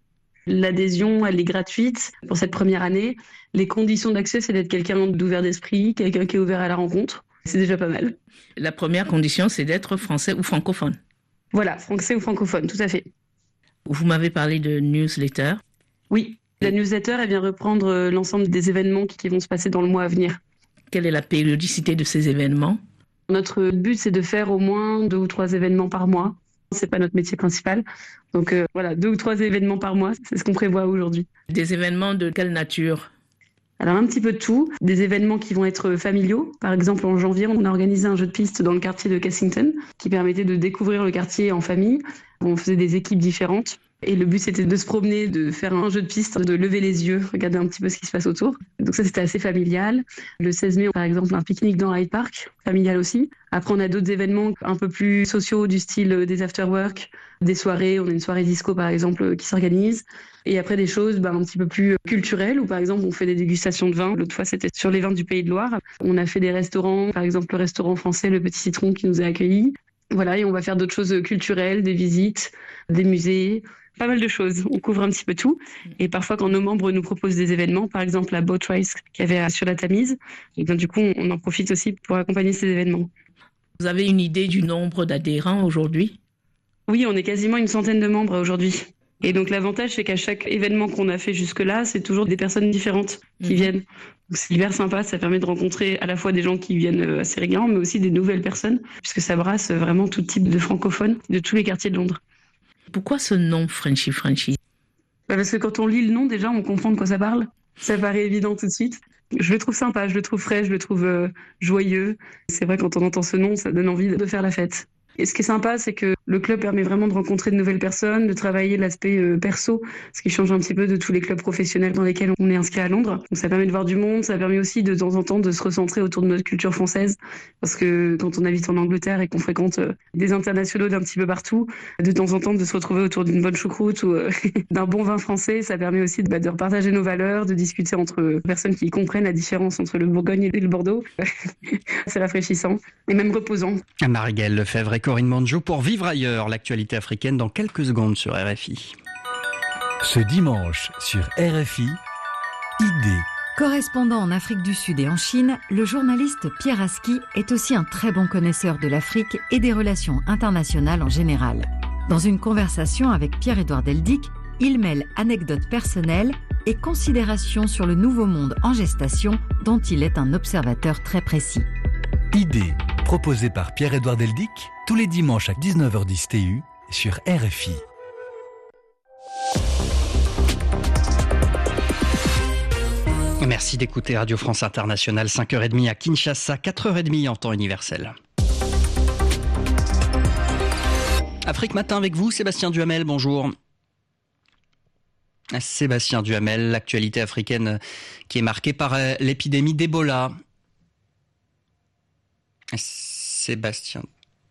[SPEAKER 8] L'adhésion, elle est gratuite pour cette première année. Les conditions d'accès, c'est d'être quelqu'un d'ouvert d'esprit, quelqu'un qui est ouvert à la rencontre. C'est déjà pas mal.
[SPEAKER 24] La première condition, c'est d'être français ou francophone.
[SPEAKER 8] Voilà, français ou francophone, tout à fait.
[SPEAKER 24] Vous m'avez parlé de newsletter.
[SPEAKER 8] Oui, la newsletter, elle vient reprendre l'ensemble des événements qui vont se passer dans le mois à venir.
[SPEAKER 24] Quelle est la périodicité de ces événements ?
[SPEAKER 8] Notre but, c'est de faire au moins 2 ou 3 événements par mois. C'est pas notre métier principal. Donc voilà, 2 ou 3 événements par mois, c'est ce qu'on prévoit aujourd'hui.
[SPEAKER 24] Des événements de quelle nature ?
[SPEAKER 8] Alors un petit peu de tout, des événements qui vont être familiaux. Par exemple, en janvier, on a organisé un jeu de piste dans le quartier de Cassington qui permettait de découvrir le quartier en famille. On faisait des équipes différentes. Et le but, c'était de se promener, de faire un jeu de piste, de lever les yeux, regarder un petit peu ce qui se passe autour. Donc ça, c'était assez familial. Le 16 mai, par exemple, un pique-nique dans Hyde Park, familial aussi. Après, on a d'autres événements un peu plus sociaux, du style des after-work, des soirées. On a une soirée disco, par exemple, qui s'organise. Et après, des choses un petit peu plus culturelles, où par exemple, on fait des dégustations de vin. L'autre fois, c'était sur les vins du Pays de Loire. On a fait des restaurants, par exemple, le restaurant français Le Petit Citron qui nous a accueillis. Voilà, et on va faire d'autres choses culturelles, des visites, des musées, pas mal de choses. On couvre un petit peu tout. Et parfois, quand nos membres nous proposent des événements, par exemple la Boat Race qu'il y avait sur la Tamise, et bien, du coup, on en profite aussi pour accompagner ces événements.
[SPEAKER 24] Vous avez une idée du nombre d'adhérents aujourd'hui ?
[SPEAKER 8] Oui, on est quasiment une centaine de membres aujourd'hui. Et donc l'avantage, c'est qu'à chaque événement qu'on a fait jusque-là, c'est toujours des personnes différentes qui viennent. Donc, c'est hyper sympa, ça permet de rencontrer à la fois des gens qui viennent assez régulièrement, mais aussi des nouvelles personnes, puisque ça brasse vraiment tout type de francophones de tous les quartiers de Londres.
[SPEAKER 24] Pourquoi ce nom Frenchy ?
[SPEAKER 8] Parce que quand on lit le nom, déjà, on comprend de quoi ça parle. Ça paraît évident tout de suite. Je le trouve sympa, je le trouve frais, je le trouve joyeux. C'est vrai, quand on entend ce nom, ça donne envie de faire la fête. Et ce qui est sympa, c'est que Le club permet vraiment de rencontrer de nouvelles personnes, de travailler l'aspect perso, ce qui change un petit peu de tous les clubs professionnels dans lesquels on est inscrit à Londres. Donc ça permet de voir du monde, ça permet aussi de temps en temps de se recentrer autour de notre culture française, parce que quand on habite en Angleterre et qu'on fréquente des internationaux d'un petit peu partout, de temps en temps de se retrouver autour d'une bonne choucroute ou d'un bon vin français, ça permet aussi de repartager nos valeurs, de discuter entre personnes qui comprennent la différence entre le Bourgogne et le Bordeaux. C'est rafraîchissant et même reposant.
[SPEAKER 4] Marie-Gaëlle Lefebvre et Corinne Manjo pour Vivre ailleurs, l'actualité africaine dans quelques secondes sur RFI.
[SPEAKER 2] Ce dimanche sur RFI, Idée.
[SPEAKER 9] Correspondant en Afrique du Sud et en Chine, le journaliste Pierre Aski est aussi un très bon connaisseur de l'Afrique et des relations internationales en général. Dans une conversation avec Pierre-Édouard Deldic, il mêle anecdotes personnelles et considérations sur le nouveau monde en gestation dont il est un observateur très précis.
[SPEAKER 2] Idée, proposée par Pierre-Édouard Deldic, tous les dimanches à 19h10 TU sur RFI.
[SPEAKER 4] Merci d'écouter Radio France Internationale, 5h30 à Kinshasa, 4h30 en temps universel. Afrique Matin avec vous, Sébastien Duhamel, bonjour. Sébastien Duhamel, l'actualité africaine qui est marquée par l'épidémie d'Ebola. Sébastien.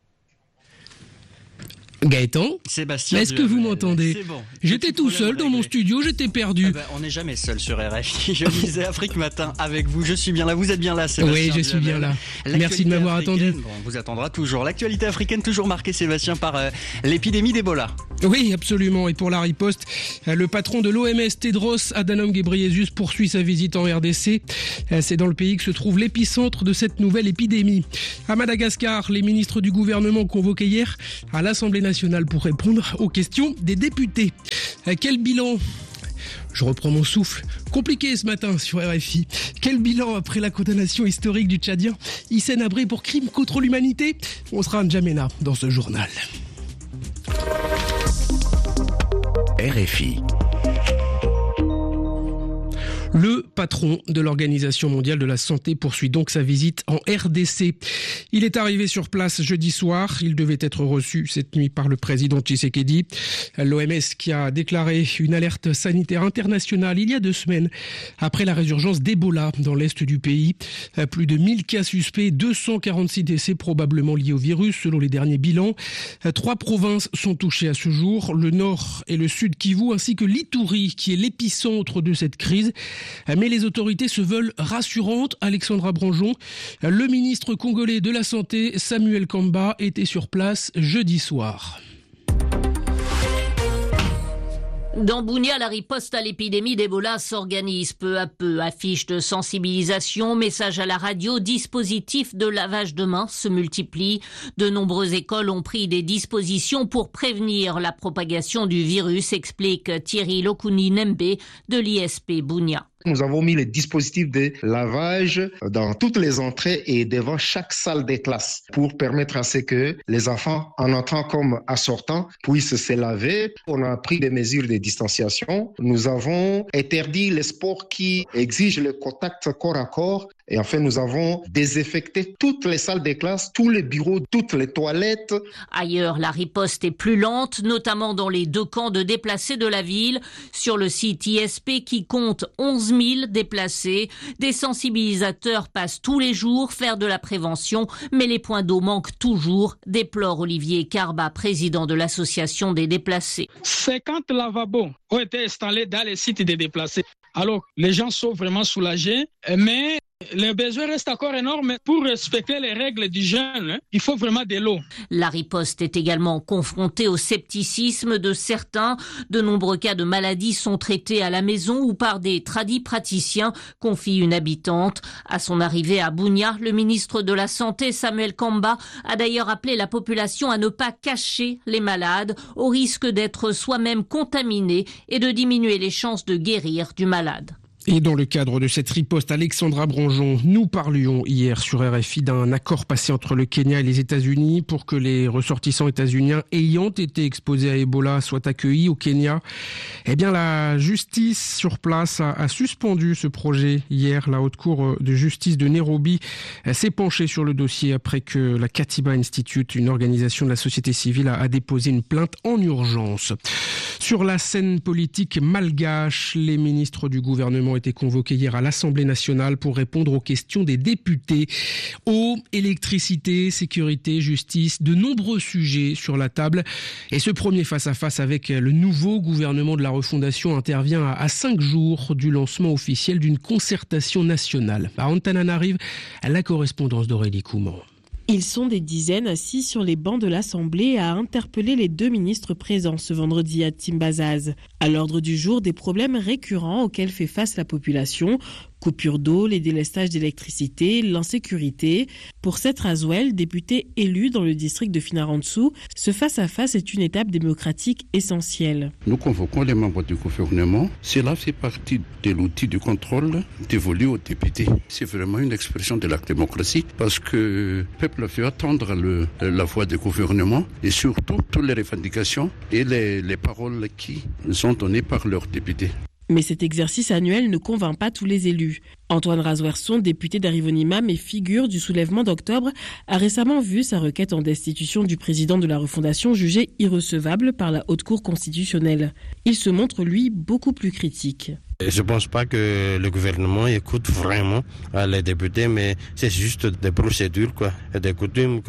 [SPEAKER 10] Gaëtan,
[SPEAKER 4] Sébastien,
[SPEAKER 10] est-ce que vous m'entendez?
[SPEAKER 4] Bon.
[SPEAKER 10] J'étais tout seul dans mon studio, j'étais perdu.
[SPEAKER 4] On n'est jamais seul sur RFI. Je lisais Afrique Matin avec vous. Je suis bien là. Vous êtes bien là, Sébastien?
[SPEAKER 10] Oui, je suis bien là. Merci de m'avoir attendu.
[SPEAKER 4] Bon, on vous attendra toujours. L'actualité africaine toujours marquée, Sébastien, par l'épidémie d'Ebola.
[SPEAKER 10] Oui, absolument. Et pour la riposte, le patron de l'OMS, Tedros Adhanom Ghebreyesus, poursuit sa visite en RDC. C'est dans le pays que se trouve l'épicentre de cette nouvelle épidémie. À Madagascar, les ministres du gouvernement convoqués hier à l'Assemblée nationale pour répondre aux questions des députés. Quel bilan ? Je reprends mon souffle. Compliqué ce matin sur RFI. Quel bilan après la condamnation historique du Tchadien Hissène Habré pour crime contre l'humanité ? On sera à N'Djamena dans ce journal.
[SPEAKER 2] RFI.
[SPEAKER 10] Le patron de l'Organisation mondiale de la santé poursuit donc sa visite en RDC. Il est arrivé sur place jeudi soir. Il devait être reçu cette nuit par le président Tshisekedi. L'OMS qui a déclaré une alerte sanitaire internationale il y a 2 semaines après la résurgence d'Ebola dans l'est du pays. Plus de 1000 cas suspects, 246 décès probablement liés au virus selon les derniers bilans. 3 provinces sont touchées à ce jour, le nord et le sud Kivu ainsi que l'Ituri qui est l'épicentre de cette crise. Mais les autorités se veulent rassurantes. Alexandra Branjon, le ministre congolais de la Santé, Samuel Kamba, était sur place jeudi soir.
[SPEAKER 11] Dans Bunia, la riposte à l'épidémie d'Ebola s'organise peu à peu. Affiches de sensibilisation, messages à la radio, dispositifs de lavage de mains se multiplient. De nombreuses écoles ont pris des dispositions pour prévenir la propagation du virus, explique Thierry Lokuni-Nembe de l'ISP Bunia.
[SPEAKER 13] Nous avons mis les dispositifs de lavage dans toutes les entrées et devant chaque salle de classe pour permettre à ce que les enfants, en entrant comme en sortant, puissent se laver. On a pris des mesures de distanciation. Nous avons interdit les sports qui exigent le contact corps à corps. Et enfin, nous avons désinfecté toutes les salles de classe, tous les bureaux, toutes les toilettes.
[SPEAKER 11] Ailleurs, la riposte est plus lente, notamment dans les 2 camps de déplacés de la ville. Sur le site ISP qui compte 11 000 déplacés, des sensibilisateurs passent tous les jours faire de la prévention, mais les points d'eau manquent toujours, déplore Olivier Carba, président de l'association des déplacés.
[SPEAKER 25] 50 lavabos ont été installés dans les sites des déplacés. Alors, les gens sont vraiment soulagés, mais les besoins restent encore énormes. Pour respecter les règles d'hygiène, il faut vraiment de l'eau.
[SPEAKER 11] La riposte est également confrontée au scepticisme de certains. De nombreux cas de maladies sont traités à la maison ou par des tradipraticiens, confie une habitante. À son arrivée à Bunia, le ministre de la Santé, Samuel Kamba, a d'ailleurs appelé la population à ne pas cacher les malades, au risque d'être soi-même contaminé et de diminuer les chances de guérir du malade.
[SPEAKER 10] Et dans le cadre de cette riposte, Alexandra Branjon, nous parlions hier sur RFI d'un accord passé entre le Kenya et les États-Unis pour que les ressortissants états-uniens ayant été exposés à Ebola soient accueillis au Kenya. Eh bien, la justice sur place a suspendu ce projet hier. La Haute Cour de justice de Nairobi s'est penchée sur le dossier après que la Katiba Institute, une organisation de la société civile, a déposé une plainte en urgence. Sur la scène politique malgache, les ministres du gouvernement été convoqués hier à l'Assemblée nationale pour répondre aux questions des députés. Eau, électricité, sécurité, justice, de nombreux sujets sur la table. Et ce premier face-à-face avec le nouveau gouvernement de la refondation intervient à 5 jours du lancement officiel d'une concertation nationale. À Antananarive, la correspondance d'Aurélie Couman.
[SPEAKER 12] Ils sont des dizaines assis sur les bancs de l'Assemblée à interpeller les 2 ministres présents ce vendredi à Timbazaz. À l'ordre du jour, des problèmes récurrents auxquels fait face la population. Coupure d'eau, les délestages d'électricité, l'insécurité. Pour Seth Raswell, député élu dans le district de Finarantsou, ce face-à-face est une étape démocratique essentielle.
[SPEAKER 14] Nous convoquons les membres du gouvernement. Cela fait partie de l'outil du contrôle dévolu aux députés. C'est vraiment une expression de la démocratie parce que le peuple fait attendre la voix du gouvernement et surtout toutes les revendications et les paroles qui sont données par leurs députés.
[SPEAKER 12] Mais cet exercice annuel ne convainc pas tous les élus. Antoine Razwerson, député d'Arivonimam et figure du soulèvement d'octobre, a récemment vu sa requête en destitution du président de la refondation jugée irrecevable par la Haute Cour constitutionnelle. Il se montre, lui, beaucoup plus critique.
[SPEAKER 15] Je ne pense pas que le gouvernement écoute vraiment les députés, mais c'est juste des procédures, des coutumes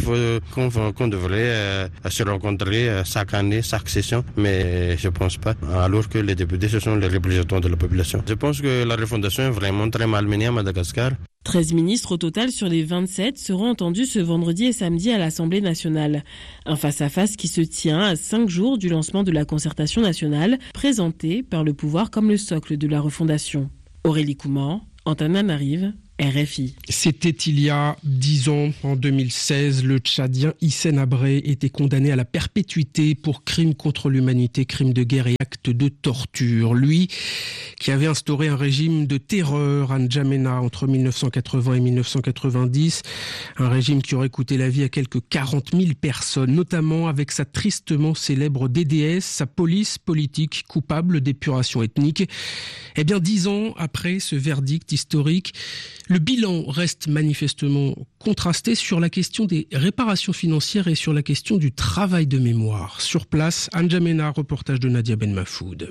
[SPEAKER 15] qu'on devrait se rencontrer chaque année, chaque session, mais je ne pense pas, alors que les députés, ce sont les représentants de la population. Je pense que la refondation est vraiment très malmenée à Madagascar.
[SPEAKER 12] 13 ministres au total sur les 27 seront entendus ce vendredi et samedi à l'Assemblée nationale. Un face-à-face qui se tient à 5 jours du lancement de la concertation nationale, présenté par le pouvoir comme le socle de la refondation. Aurélie Couman, Antananarive, RFI.
[SPEAKER 10] C'était il y a 10 ans, en 2016, le Tchadien Hissène Habré était condamné à la perpétuité pour crimes contre l'humanité, crimes de guerre et actes de torture. Lui, qui avait instauré un régime de terreur à N'Djamena entre 1980 et 1990, un régime qui aurait coûté la vie à quelques 40 000 personnes, notamment avec sa tristement célèbre DDS, sa police politique coupable d'épuration ethnique. Eh bien, 10 ans après ce verdict historique, le bilan reste manifestement contrasté sur la question des réparations financières et sur la question du travail de mémoire. Sur place, à N'Djamena, reportage de Nadia Ben Mafoud.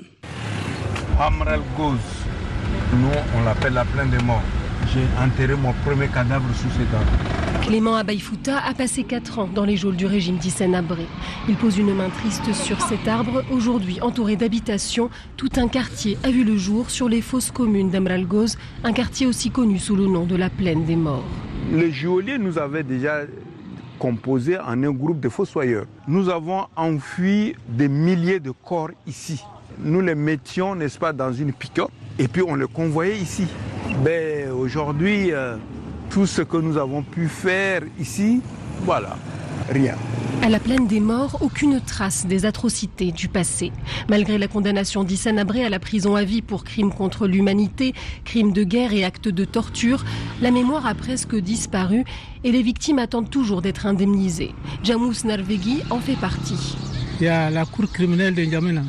[SPEAKER 21] Amral Goz, nous on l'appelle la plaine des morts. J'ai enterré mon premier cadavre sous cet arbre.
[SPEAKER 22] Clément Abaïfouta a passé 4 ans dans les geôles du régime d'Hissène Habré. Il pose une main triste sur cet arbre, aujourd'hui entouré d'habitations. Tout un quartier a vu le jour sur les fosses communes d'Amral Goz, un quartier aussi connu sous le nom de la plaine des morts.
[SPEAKER 21] Les geôliers nous avaient déjà composé en un groupe de fossoyeurs. Nous avons enfoui des milliers de corps ici. Nous les mettions, n'est-ce pas, dans une pick-up et puis on les convoyait ici. Mais aujourd'hui, tout ce que nous avons pu faire ici, voilà, rien.
[SPEAKER 22] À la plaine des morts, aucune trace des atrocités du passé. Malgré la condamnation d'Hissène Habré à la prison à vie pour crimes contre l'humanité, crimes de guerre et actes de torture, la mémoire a presque disparu et les victimes attendent toujours d'être indemnisées. Jamous Narvegui en fait partie.
[SPEAKER 26] Il y a la cour criminelle de N'Djamena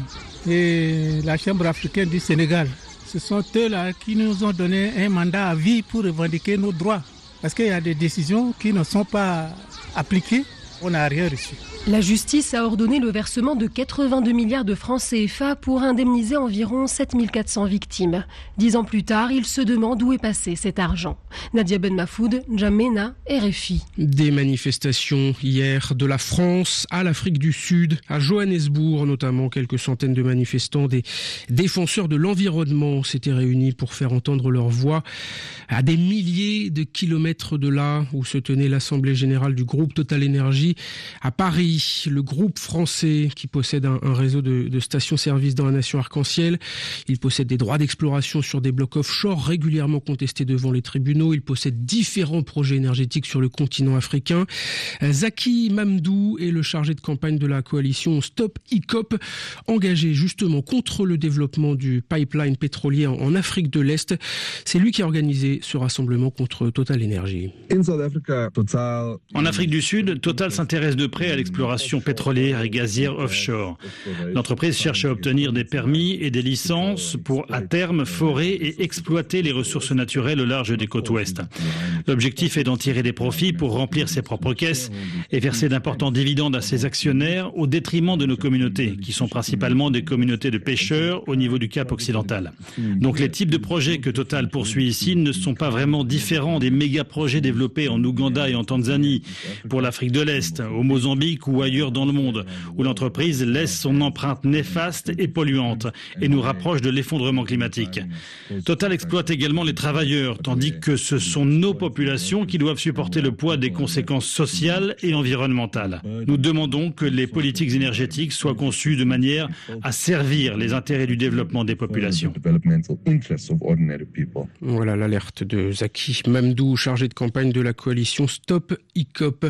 [SPEAKER 26] et la Chambre africaine du Sénégal. Ce sont eux-là qui nous ont donné un mandat à vie pour revendiquer nos droits. Parce qu'il y a des décisions qui ne sont pas appliquées, on n'a rien reçu.
[SPEAKER 22] La justice a ordonné le versement de 82 milliards de francs CFA pour indemniser environ 7400 victimes. 10 ans plus tard, il se demande où est passé cet argent. Nadia Ben Mafoud, N'Djamena, RFI.
[SPEAKER 10] Des manifestations hier de la France à l'Afrique du Sud, à Johannesburg notamment. Quelques centaines de manifestants, des défenseurs de l'environnement s'étaient réunis pour faire entendre leur voix à des milliers de kilomètres de là où se tenait l'Assemblée générale du groupe Total Énergie. d'énergie à Paris. Le groupe français qui possède un réseau de stations-service dans la nation arc-en-ciel. Il possède des droits d'exploration sur des blocs offshore régulièrement contestés devant les tribunaux. Il possède différents projets énergétiques sur le continent africain. Zaki Mamdou est le chargé de campagne de la coalition Stop ICOP, engagé justement contre le développement du pipeline pétrolier en Afrique de l'Est. C'est lui qui a organisé ce rassemblement contre Total Energy.
[SPEAKER 1] En Afrique du Sud, Total s'intéresse de près à l'exploration pétrolière et gazière offshore. L'entreprise cherche à obtenir des permis et des licences pour, à terme, forer et exploiter les ressources naturelles au large des côtes ouest. L'objectif est d'en tirer des profits pour remplir ses propres caisses et verser d'importants dividendes à ses actionnaires au détriment de nos communautés, qui sont principalement des communautés de pêcheurs au niveau du Cap occidental. Donc les types de projets que Total poursuit ici ne sont pas vraiment différents des méga-projets développés en Ouganda et en Tanzanie, pour l'Afrique de l'Est, au Mozambique ou ailleurs dans le monde, où l'entreprise laisse son empreinte néfaste et polluante et nous rapproche de l'effondrement climatique. Total exploite également les travailleurs, tandis que ce sont nos populations qui doivent supporter le poids des conséquences sociales et environnementales. Nous demandons que les politiques énergétiques soient conçues de manière à servir les intérêts du développement des populations.
[SPEAKER 10] Voilà l'alerte de Zaki Mamdou, chargé de campagne de la coalition Stop ICOP.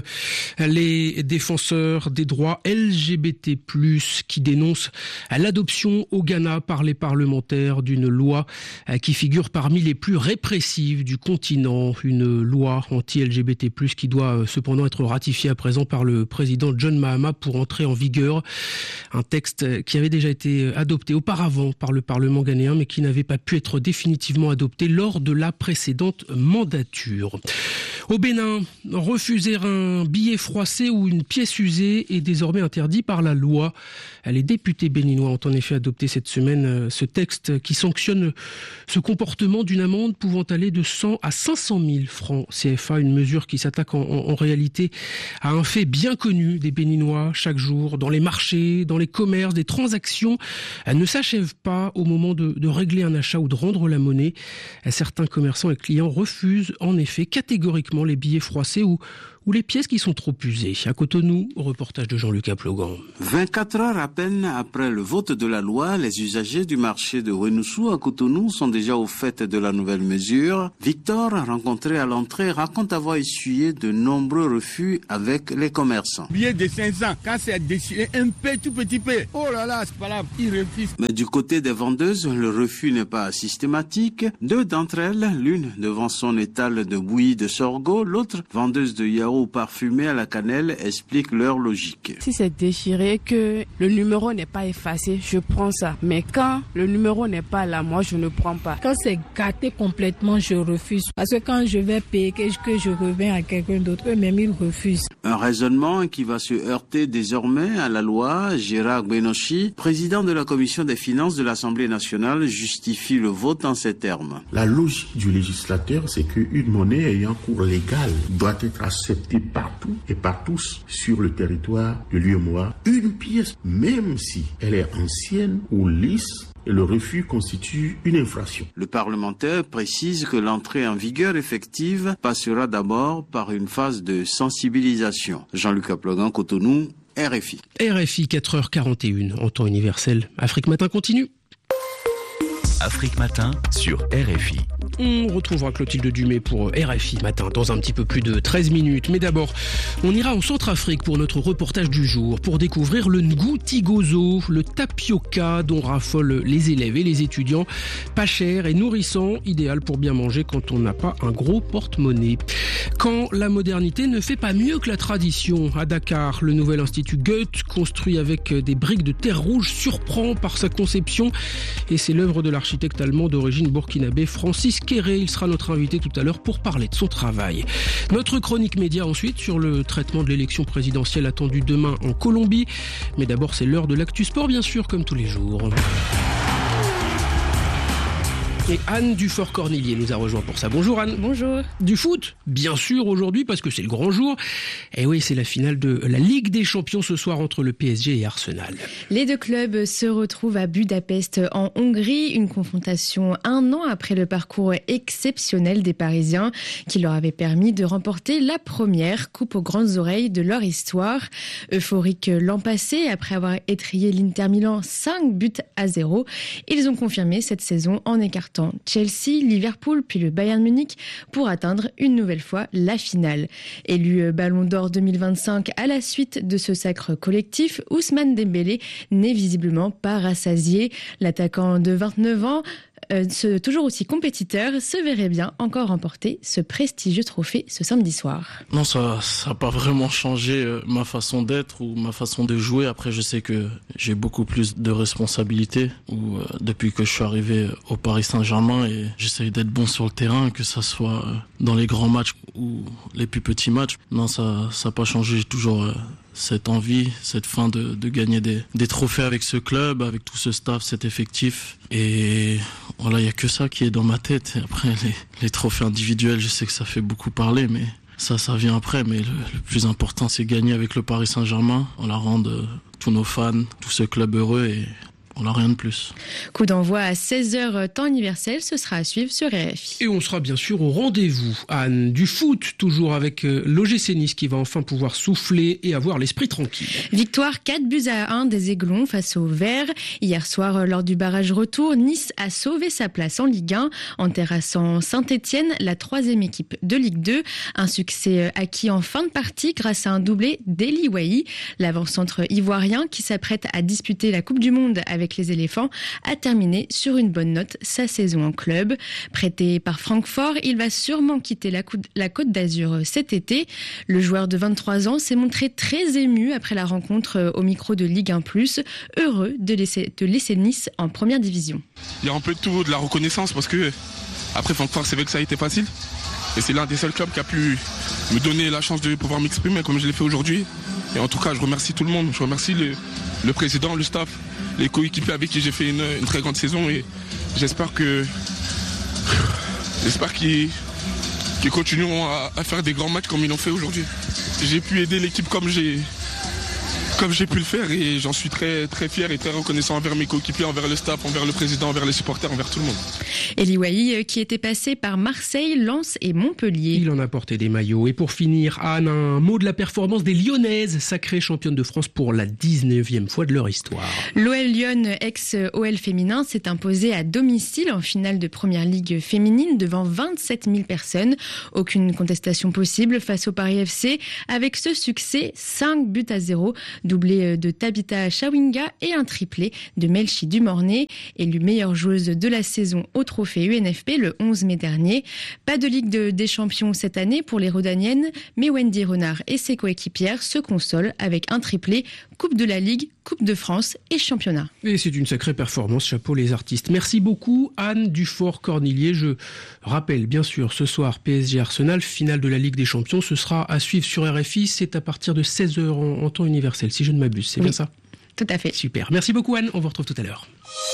[SPEAKER 10] Les défenseurs des droits LGBT+, qui dénoncent l'adoption au Ghana par les parlementaires d'une loi qui figure parmi les plus répressives du continent. Une loi anti-LGBT+, qui doit cependant être ratifiée à présent par le président John Mahama pour entrer en vigueur. Un texte qui avait déjà été adopté auparavant par le Parlement ghanéen, mais qui n'avait pas pu être définitivement adopté lors de la précédente mandature. Au Bénin, refuser un billet froissé ou une pièce usée est désormais interdit par la loi. Les députés béninois ont en effet adopté cette semaine ce texte qui sanctionne ce comportement d'une amende pouvant aller de 100 à 500 000 francs CFA, une mesure qui s'attaque en réalité à un fait bien connu des Béninois chaque jour. Dans les marchés, dans les commerces, des transactions ne s'achèvent pas au moment de régler un achat ou de rendre la monnaie. Certains commerçants et clients refusent en effet catégoriquement les billets froissés ou les pièces qui sont trop usées. À Cotonou, reportage de Jean-Luc Aplogan.
[SPEAKER 5] 24 heures à peine après le vote de la loi, les usagers du marché de Wenoussou à Cotonou sont déjà au fait de la nouvelle mesure. Victor, rencontré à l'entrée, raconte avoir essuyé de nombreux refus avec les commerçants.
[SPEAKER 17] Billet de 500, quand c'est déchiré un peu, tout petit peu. Oh là là, c'est pas là, ils refusent.
[SPEAKER 5] Mais du côté des vendeuses, le refus n'est pas systématique. Deux d'entre elles, l'une devant son étal de bouillie de sorgho, l'autre vendeuse de yaourt parfumé à la cannelle, explique leur logique.
[SPEAKER 18] Si c'est déchiré, que le numéro n'est pas effacé, je prends ça. Mais quand le numéro n'est pas là, moi je ne prends pas.
[SPEAKER 19] Quand c'est gâté complètement, je refuse. Parce que quand je vais payer, que je reviens à quelqu'un d'autre, eux-mêmes ils refusent.
[SPEAKER 5] Un raisonnement qui va se heurter désormais à la loi. Gérard Benochi, président de la commission des finances de l'Assemblée nationale, justifie le vote en ces termes.
[SPEAKER 23] La logique du législateur, c'est qu'une monnaie ayant cours légal doit être acceptée partout et par tous sur le territoire de l'UEMOA. Une pièce, même si elle est ancienne ou lisse, le refus constitue une infraction.
[SPEAKER 5] Le parlementaire précise que l'entrée en vigueur effective passera d'abord par une phase de sensibilisation. Jean-Luc Aplogan, Cotonou, RFI.
[SPEAKER 10] RFI 4h41 en temps universel. Afrique Matin continue.
[SPEAKER 2] Afrique Matin sur RFI.
[SPEAKER 10] On retrouvera Clotilde Dumais pour RFI Matin dans un petit peu plus de 13 minutes. Mais d'abord, on ira en Centrafrique pour notre reportage du jour, pour découvrir le ngutigozo, le tapioca dont raffolent les élèves et les étudiants. Pas cher et nourrissant, idéal pour bien manger quand on n'a pas un gros porte-monnaie. Quand la modernité ne fait pas mieux que la tradition, à Dakar, le nouvel institut Goethe, construit avec des briques de terre rouge, surprend par sa conception. Et c'est l'œuvre de l'architecte allemand d'origine burkinabé Francis Kéré. Il sera notre invité tout à l'heure pour parler de son travail. Notre chronique média ensuite sur le traitement de l'élection présidentielle attendue demain en Colombie. Mais d'abord, c'est l'heure de l'actu sport, bien sûr, comme tous les jours. Et Anne Dufort-Cornillier nous a rejoint pour ça. Bonjour Anne.
[SPEAKER 3] Bonjour.
[SPEAKER 10] Du foot, bien sûr aujourd'hui parce que c'est le grand jour. Et oui, c'est la finale de la Ligue des Champions ce soir entre le PSG et Arsenal.
[SPEAKER 3] Les deux clubs se retrouvent à Budapest en Hongrie. Une confrontation 1 an après le parcours exceptionnel des Parisiens qui leur avait permis de remporter la première coupe aux grandes oreilles de leur histoire. Euphorique l'an passé, après avoir étrillé l'Inter Milan 5-0, ils ont confirmé cette saison en écartant Chelsea, Liverpool puis le Bayern Munich pour atteindre une nouvelle fois la finale. Élu Ballon d'Or 2025 à la suite de ce sacre collectif, Ousmane Dembélé n'est visiblement pas rassasié. L'attaquant de 29 ans, toujours aussi compétiteur, se verrait bien encore remporter ce prestigieux trophée ce samedi soir.
[SPEAKER 6] Non, ça n'a pas vraiment changé ma façon d'être ou ma façon de jouer. Après, je sais que j'ai beaucoup plus de responsabilités depuis que je suis arrivé au Paris Saint-Germain et j'essaye d'être bon sur le terrain, que ça soit dans les grands matchs ou les plus petits matchs. Non, ça n'a pas changé. J'ai toujours cette envie, cette faim de gagner des trophées avec ce club, avec tout ce staff, cet effectif. Et voilà, il n'y a que ça qui est dans ma tête. Et après, les trophées individuels, je sais que ça fait beaucoup parler, mais ça vient après. Mais le plus important, c'est gagner avec le Paris Saint-Germain. On la rende tous nos fans, tout ce club heureux et on n'a rien de plus.
[SPEAKER 3] Coup d'envoi à 16h temps universel, ce sera à suivre sur RFI.
[SPEAKER 10] Et on sera bien sûr au rendez-vous, Anne, du foot, toujours avec l'OGC Nice qui va enfin pouvoir souffler et avoir l'esprit tranquille.
[SPEAKER 3] Victoire 4-1 des Aiglons face aux Verts. Hier soir, lors du barrage retour, Nice a sauvé sa place en Ligue 1 en terrassant Saint-Etienne, la 3e équipe de Ligue 2. Un succès acquis en fin de partie grâce à un doublé d'Eli Wahi. L'avant-centre ivoirien qui s'apprête à disputer la Coupe du Monde avec les éléphants a terminé sur une bonne note sa saison en club. Prêté par Francfort, il va sûrement quitter la Côte d'Azur cet été. Le joueur de 23 ans s'est montré très ému après la rencontre au micro de Ligue 1+, heureux de laisser Nice en première division.
[SPEAKER 7] Il y a un peu de tout, de la reconnaissance parce que après Francfort, c'est vrai que ça a été facile. Et c'est l'un des seuls clubs qui a pu me donner la chance de pouvoir m'exprimer comme je l'ai fait aujourd'hui. Et en tout cas, je remercie tout le monde. Je remercie le président, le staff, les coéquipiers avec qui j'ai fait une très grande saison. Et j'espère qu'ils continueront à faire des grands matchs comme ils l'ont fait aujourd'hui. J'ai pu aider l'équipe comme j'ai pu le faire et j'en suis très, très fier et très reconnaissant envers mes coéquipiers, envers le staff, envers le président, envers les supporters, envers tout le monde.
[SPEAKER 3] Eli Wahi qui était passé par Marseille, Lens et Montpellier.
[SPEAKER 10] Il en a porté des maillots. Et pour finir, Anne, un mot de la performance des Lyonnaises, sacrées championnes de France pour la 19e fois de leur histoire.
[SPEAKER 3] L'OL Lyon, ex-OL féminin, s'est imposé à domicile en finale de Première Ligue féminine devant 27 000 personnes. Aucune contestation possible face au Paris FC. Avec ce succès, 5-0, doublé de Tabitha Chawinga et un triplé de Melchi Dumornay, élue meilleure joueuse de la saison au trophée UNFP le 11 mai dernier. Pas de Ligue des Champions cette année pour les Rodaniennes, mais Wendy Renard et ses coéquipières se consolent avec un triplé, Coupe de la Ligue, Coupe de France et Championnat.
[SPEAKER 10] Et c'est une sacrée performance, chapeau les artistes. Merci beaucoup Anne Dufort-Cornillier. Je rappelle bien sûr ce soir PSG Arsenal, finale de la Ligue des Champions. Ce sera à suivre sur RFI, c'est à partir de 16h en temps universel, si je ne m'abuse, c'est bien ça ?
[SPEAKER 3] Tout à fait.
[SPEAKER 10] Super. Merci beaucoup Anne, on vous retrouve tout à l'heure.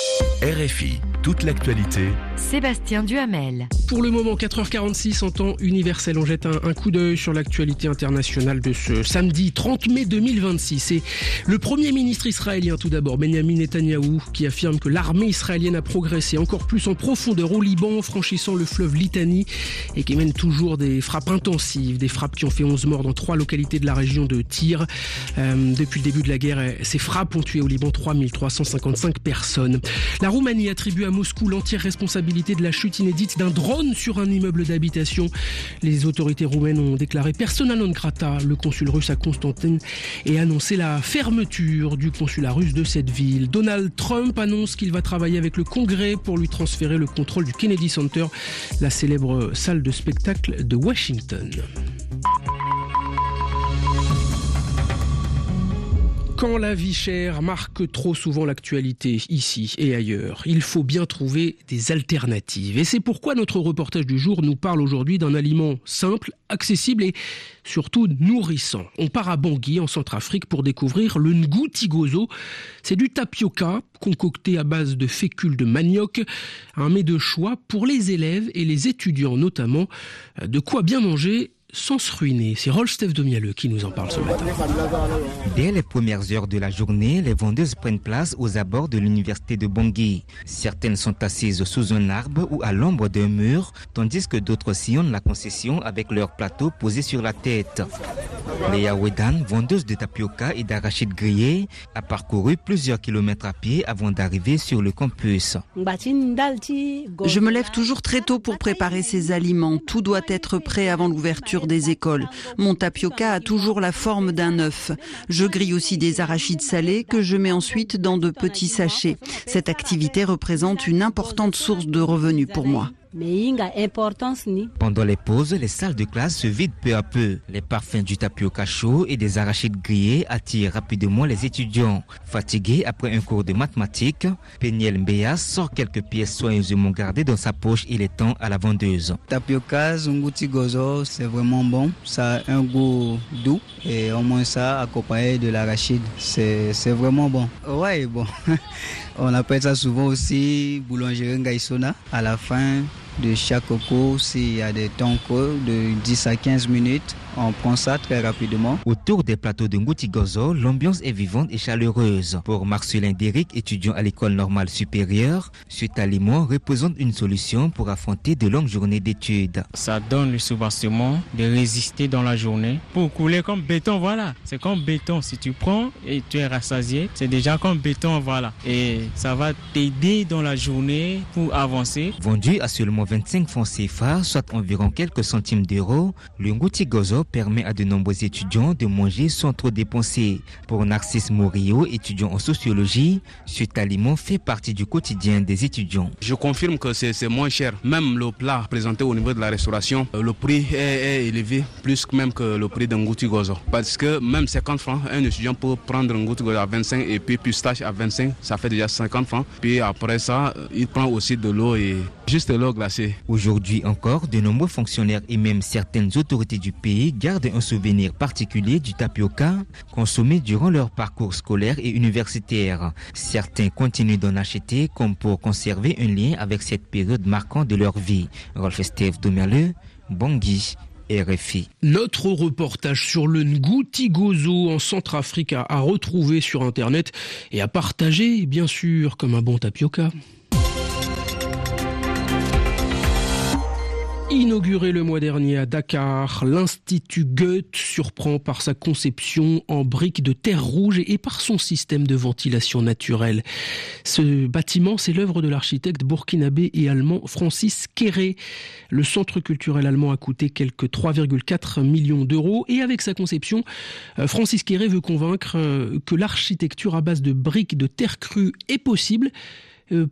[SPEAKER 2] RFI, toute l'actualité.
[SPEAKER 9] Sébastien Duhamel.
[SPEAKER 10] Pour le moment, 4h46 en temps universel. On jette un coup d'œil sur l'actualité internationale de ce samedi 30 mai 2026. C'est le Premier ministre israélien tout d'abord, Benjamin Netanyahou, qui affirme que l'armée israélienne a progressé encore plus en profondeur au Liban, franchissant le fleuve Litani et qui mène toujours des frappes intensives, des frappes qui ont fait 11 morts dans 3 localités de la région de Tyr. Depuis le début de la guerre, ces frappes ont tué au Liban 3355 personnes. La Roumanie attribue à Moscou l'entière responsabilité de la chute inédite d'un drone sur un immeuble d'habitation. Les autorités roumaines ont déclaré persona non grata le consul russe à Constantine et annoncé la fermeture du consulat russe de cette ville. Donald Trump annonce qu'il va travailler avec le Congrès pour lui transférer le contrôle du Kennedy Center, la célèbre salle de spectacle de Washington. Quand la vie chère marque trop souvent l'actualité, ici et ailleurs, il faut bien trouver des alternatives. Et c'est pourquoi notre reportage du jour nous parle aujourd'hui d'un aliment simple, accessible et surtout nourrissant. On part à Bangui, en Centrafrique, pour découvrir le ngouti gozo. C'est du tapioca concocté à base de fécule de manioc, un mets de choix pour les élèves et les étudiants notamment. De quoi bien manger sans se ruiner. C'est Rolf Domialeux qui nous en parle ce matin.
[SPEAKER 4] Dès les premières heures de la journée, les vendeuses prennent place aux abords de l'université de Bangui. Certaines sont assises sous un arbre ou à l'ombre d'un mur, tandis que d'autres sillonnent la concession avec leur plateau posé sur la tête. Léa Wedan, vendeuse de tapioca et d'arachides grillés, a parcouru plusieurs kilomètres à pied avant d'arriver sur le campus.
[SPEAKER 8] Je me lève toujours très tôt pour préparer ces aliments. Tout doit être prêt avant l'ouverture des écoles. Mon tapioca a toujours la forme d'un œuf. Je grille aussi des arachides salés que je mets ensuite dans de petits sachets. Cette activité représente une importante source de revenus pour moi.
[SPEAKER 4] Pendant les pauses, les salles de classe se vident peu à peu. Les parfums du tapioca chaud et des arachides grillés attirent rapidement les étudiants. Fatigué après un cours de mathématiques, Peniel Mbeya sort quelques pièces soigneusement gardées dans sa poche et les tend à la vendeuse.
[SPEAKER 13] Tapioca, ngouti gozo, c'est vraiment bon. Ça a un goût doux et au moins ça accompagné de l'arachide. C'est vraiment bon. Ouais, bon. On appelle ça souvent aussi boulangerie Ngaïsona. À la fin de chaque cours, s'il y a des temps de 10 à 15 minutes, on prend ça très rapidement.
[SPEAKER 4] Autour des plateaux de ngouti gozo, l'ambiance est vivante et chaleureuse. Pour Marcelin Déric, étudiant à l'école normale supérieure, cet aliment représente une solution pour affronter de longues journées d'études.
[SPEAKER 16] Ça donne le soubassement de résister dans la journée. Pour couler comme béton, voilà. C'est comme béton. Si tu prends et tu es rassasié, c'est déjà comme béton, voilà. Et ça va t'aider dans la journée pour avancer.
[SPEAKER 4] Vendu à seulement 25 francs CFA, soit environ quelques centimes d'euros, le ngouti gozo permet à de nombreux étudiants de manger sans trop dépenser. Pour Narcisse Morio, étudiant en sociologie, cet aliment fait partie du quotidien des étudiants.
[SPEAKER 20] Je confirme que c'est moins cher. Même le plat présenté au niveau de la restauration, le prix est élevé, plus même que le prix d'un ngouti gozo. Parce que même 50 francs, un étudiant peut prendre un ngouti gozo à 25 et puis pistache à 25, ça fait déjà 50 francs. Puis après ça, il prend aussi de l'eau et juste de l'eau glacée.
[SPEAKER 4] Aujourd'hui encore, de nombreux fonctionnaires et même certaines autorités du pays gardent un souvenir particulier du tapioca consommé durant leur parcours scolaire et universitaire. Certains continuent d'en acheter comme pour conserver un lien avec cette période marquante de leur vie. Rolf Domialeux, Bangui, RFI.
[SPEAKER 10] Notre reportage sur le ngouti gozo en Centrafrique à retrouver sur Internet et à partager, bien sûr, comme un bon tapioca. Inauguré le mois dernier à Dakar, l'Institut Goethe surprend par sa conception en briques de terre rouge et par son système de ventilation naturelle. Ce bâtiment, c'est l'œuvre de l'architecte burkinabé et allemand Francis Kéré. Le centre culturel allemand a coûté quelques 3,4 millions d'euros et avec sa conception, Francis Kéré veut convaincre que l'architecture à base de briques de terre crue est possible.